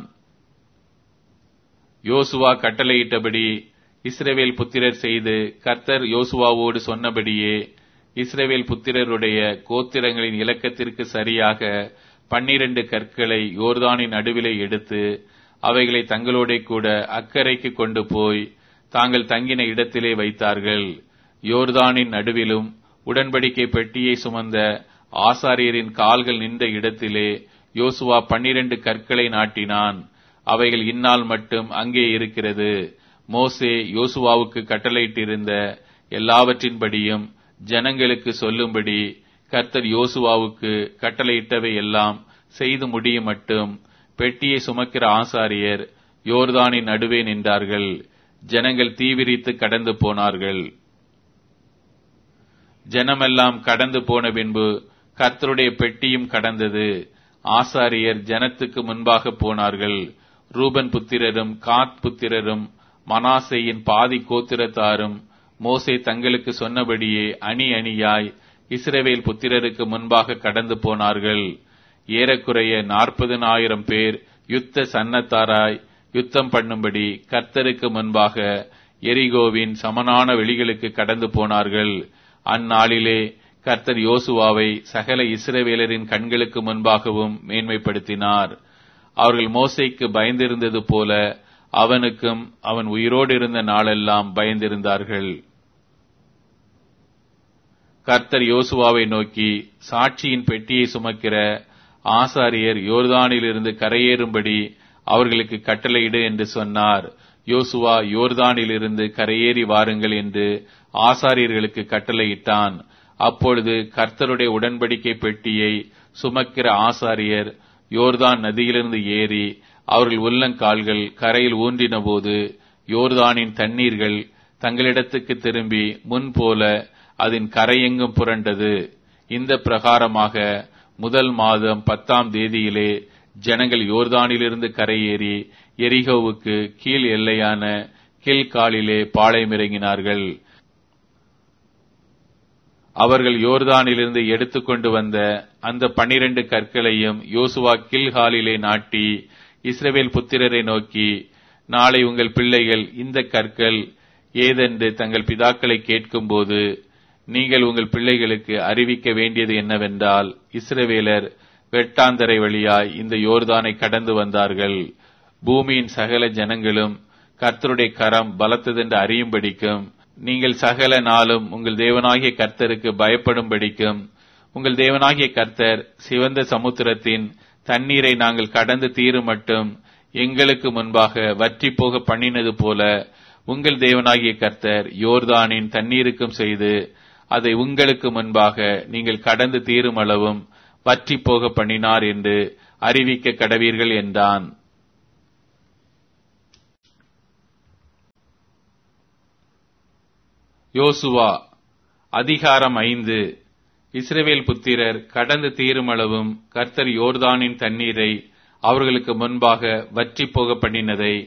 யோசுவா கட்டளையிட்டபடி இஸ்ரவேல் புத்திரர் செய்து கர்த்தர் யோசுவாவோடு சொன்னபடியே இஸ்ரவேல் புத்திரருடைய கோத்திரங்களின் இலக்கத்திற்கு சரியாக 12 கற்களை யோர்தானின் நடுவிலே எடுத்து அவைகளை தங்களோட கூட அக்கரைக்கு கொண்டு போய் தாங்கள் தங்கின இடத்திலே வைத்தார்கள். யோர்தானின் நடுவிலும் உடன்படிக்கை பெட்டியை சுமந்த ஆசாரியரின் கால்கள் நின்ற இடத்திலே யோசுவா 12 கற்களை நாட்டினான். அவைகள் இந்நாள் மட்டும் அங்கே இருக்கிறது. மோசே யோசுவாவுக்கு கட்டளையிட்டிருந்த எல்லாவற்றின்படியும் ஜனங்களுக்கு சொல்லும்படி கர்த்தர் யோசுவாவுக்கு கட்டளையிட்டவை எல்லாம் செய்து முடியும் மட்டும் பெட்டியை சுமக்கிற ஆசாரியர் யோர்தானின் நடுவே நின்றார்கள். ஜனங்கள் தீவிரித்து கடந்து போனார்கள். ஜனமெல்லாம் கடந்து போன பின்பு கர்த்தருடைய பெட்டியும் கடந்தது. ஆசாரியர் ஜனத்துக்கு முன்பாக போனார்கள். ரூபன் புத்திரரும் காத் புத்திரரும் மனாசேயின் பாதி கோத்திரத்தாரும் மோசே தங்களுக்கு சொன்னபடியே அணி அணியாய் இஸ்ரவேல் புத்திரருக்கு முன்பாக கடந்து போனார்கள். ஏறக்குறைய 40,000 பேர் யுத்த சன்னத்தாராய் யுத்தம் பண்ணும்படி கர்த்தருக்கு முன்பாக எரிகோவின் சமனான வெளிகளுக்கு கடந்து போனார்கள். அந்நாளிலே கர்த்தர் யோசுவாவை சகல இஸ்ரவேலரின் கண்களுக்கு முன்பாகவும் மேன்மைப்படுத்தினார். அவர்கள் மோசேக்கு பயந்திருந்தது போல அவனுக்கும் அவன் உயிரோடு இருந்த நாளெல்லாம் பயந்திருந்தார்கள். கர்த்தர் யோசுவாவை நோக்கி, சாட்சியின் பெட்டியை சுமக்கிற ஆசாரியர் யோர்தானிலிருந்து கரையேறும்படி அவர்களுக்கு கட்டளையிடு என்று சொன்னார். யோசுவா யோர்தானிலிருந்து கரையேறி வாருங்கள் என்று ஆசாரியர்களுக்கு கட்டளையிட்டான். அப்பொழுது கர்த்தருடைய உடன்படிக்கை பெட்டியை சுமக்கிற ஆசாரியர் யோர்தான் நதியிலிருந்து ஏறி அவர்கள் உள்ளங்கால்கள் கரையில் ஊன்றின போது யோர்தானின் தண்ணீர்கள் தங்களிடத்துக்கு திரும்பி முன்போல அதன் கரையெங்கும் புரண்டது. இந்த பிரகாரமாக முதல் மாதம் 10ஆம் தேதியிலே ஜனங்கள் யோர்தானிலிருந்து கரையேறி எரிகோவுக்கு கீழ் எல்லையான கில்காலிலே பாளையமிறங்கினார்கள். அவர்கள் யோர்தானிலிருந்து எடுத்துக்கொண்டு வந்த அந்த 12 கற்களையும் யோசுவா கில்காலிலே நாட்டி இஸ்ரவேல் புத்திரரை நோக்கி, நாளை உங்கள் பிள்ளைகள் இந்த கற்கள் ஏதென்று தங்கள் பிதாக்களை கேட்கும்போது நீங்கள் உங்கள் பிள்ளைகளுக்கு அறிவிக்க வேண்டியது என்னவென்றால், இஸ்ரவேலர் வெட்டாந்தரை வழியாய் இந்த யோர்தானை கடந்து வந்தார்கள். பூமியின் சகல ஜனங்களும் கர்த்தருடைய கரம் பலத்ததென்று அறியும்படிக்கும் நீங்கள் சகல நாளும் உங்கள் தேவனாகிய கர்த்தருக்கு பயப்படும்படிக்கும் உங்கள் தேவனாகிய கர்த்தர் சிவந்த சமுத்திரத்தின் தண்ணீரை நாங்கள் கடந்து தீரும் மட்டும் எங்களுக்கு முன்பாக வற்றி போக பண்ணினது போல உங்கள் தேவனாகிய கர்த்தர் யோர்தானின் தண்ணீருக்கும் செய்து அதை உங்களுக்கு முன்பாக நீங்கள் கடந்து தீருமளவும் வற்றி போக பண்ணினார் என்று அறிவிக்க கடவீர்கள் என்றான். யோசுவா அதிகாரம் 5. இஸ்ரவேல் புத்திரர் கடந்து தீருமளவும் கர்த்தர் யோர்தானின் தண்ணீரை அவர்களுக்கு முன்பாக வற்றி போக பண்ணினதை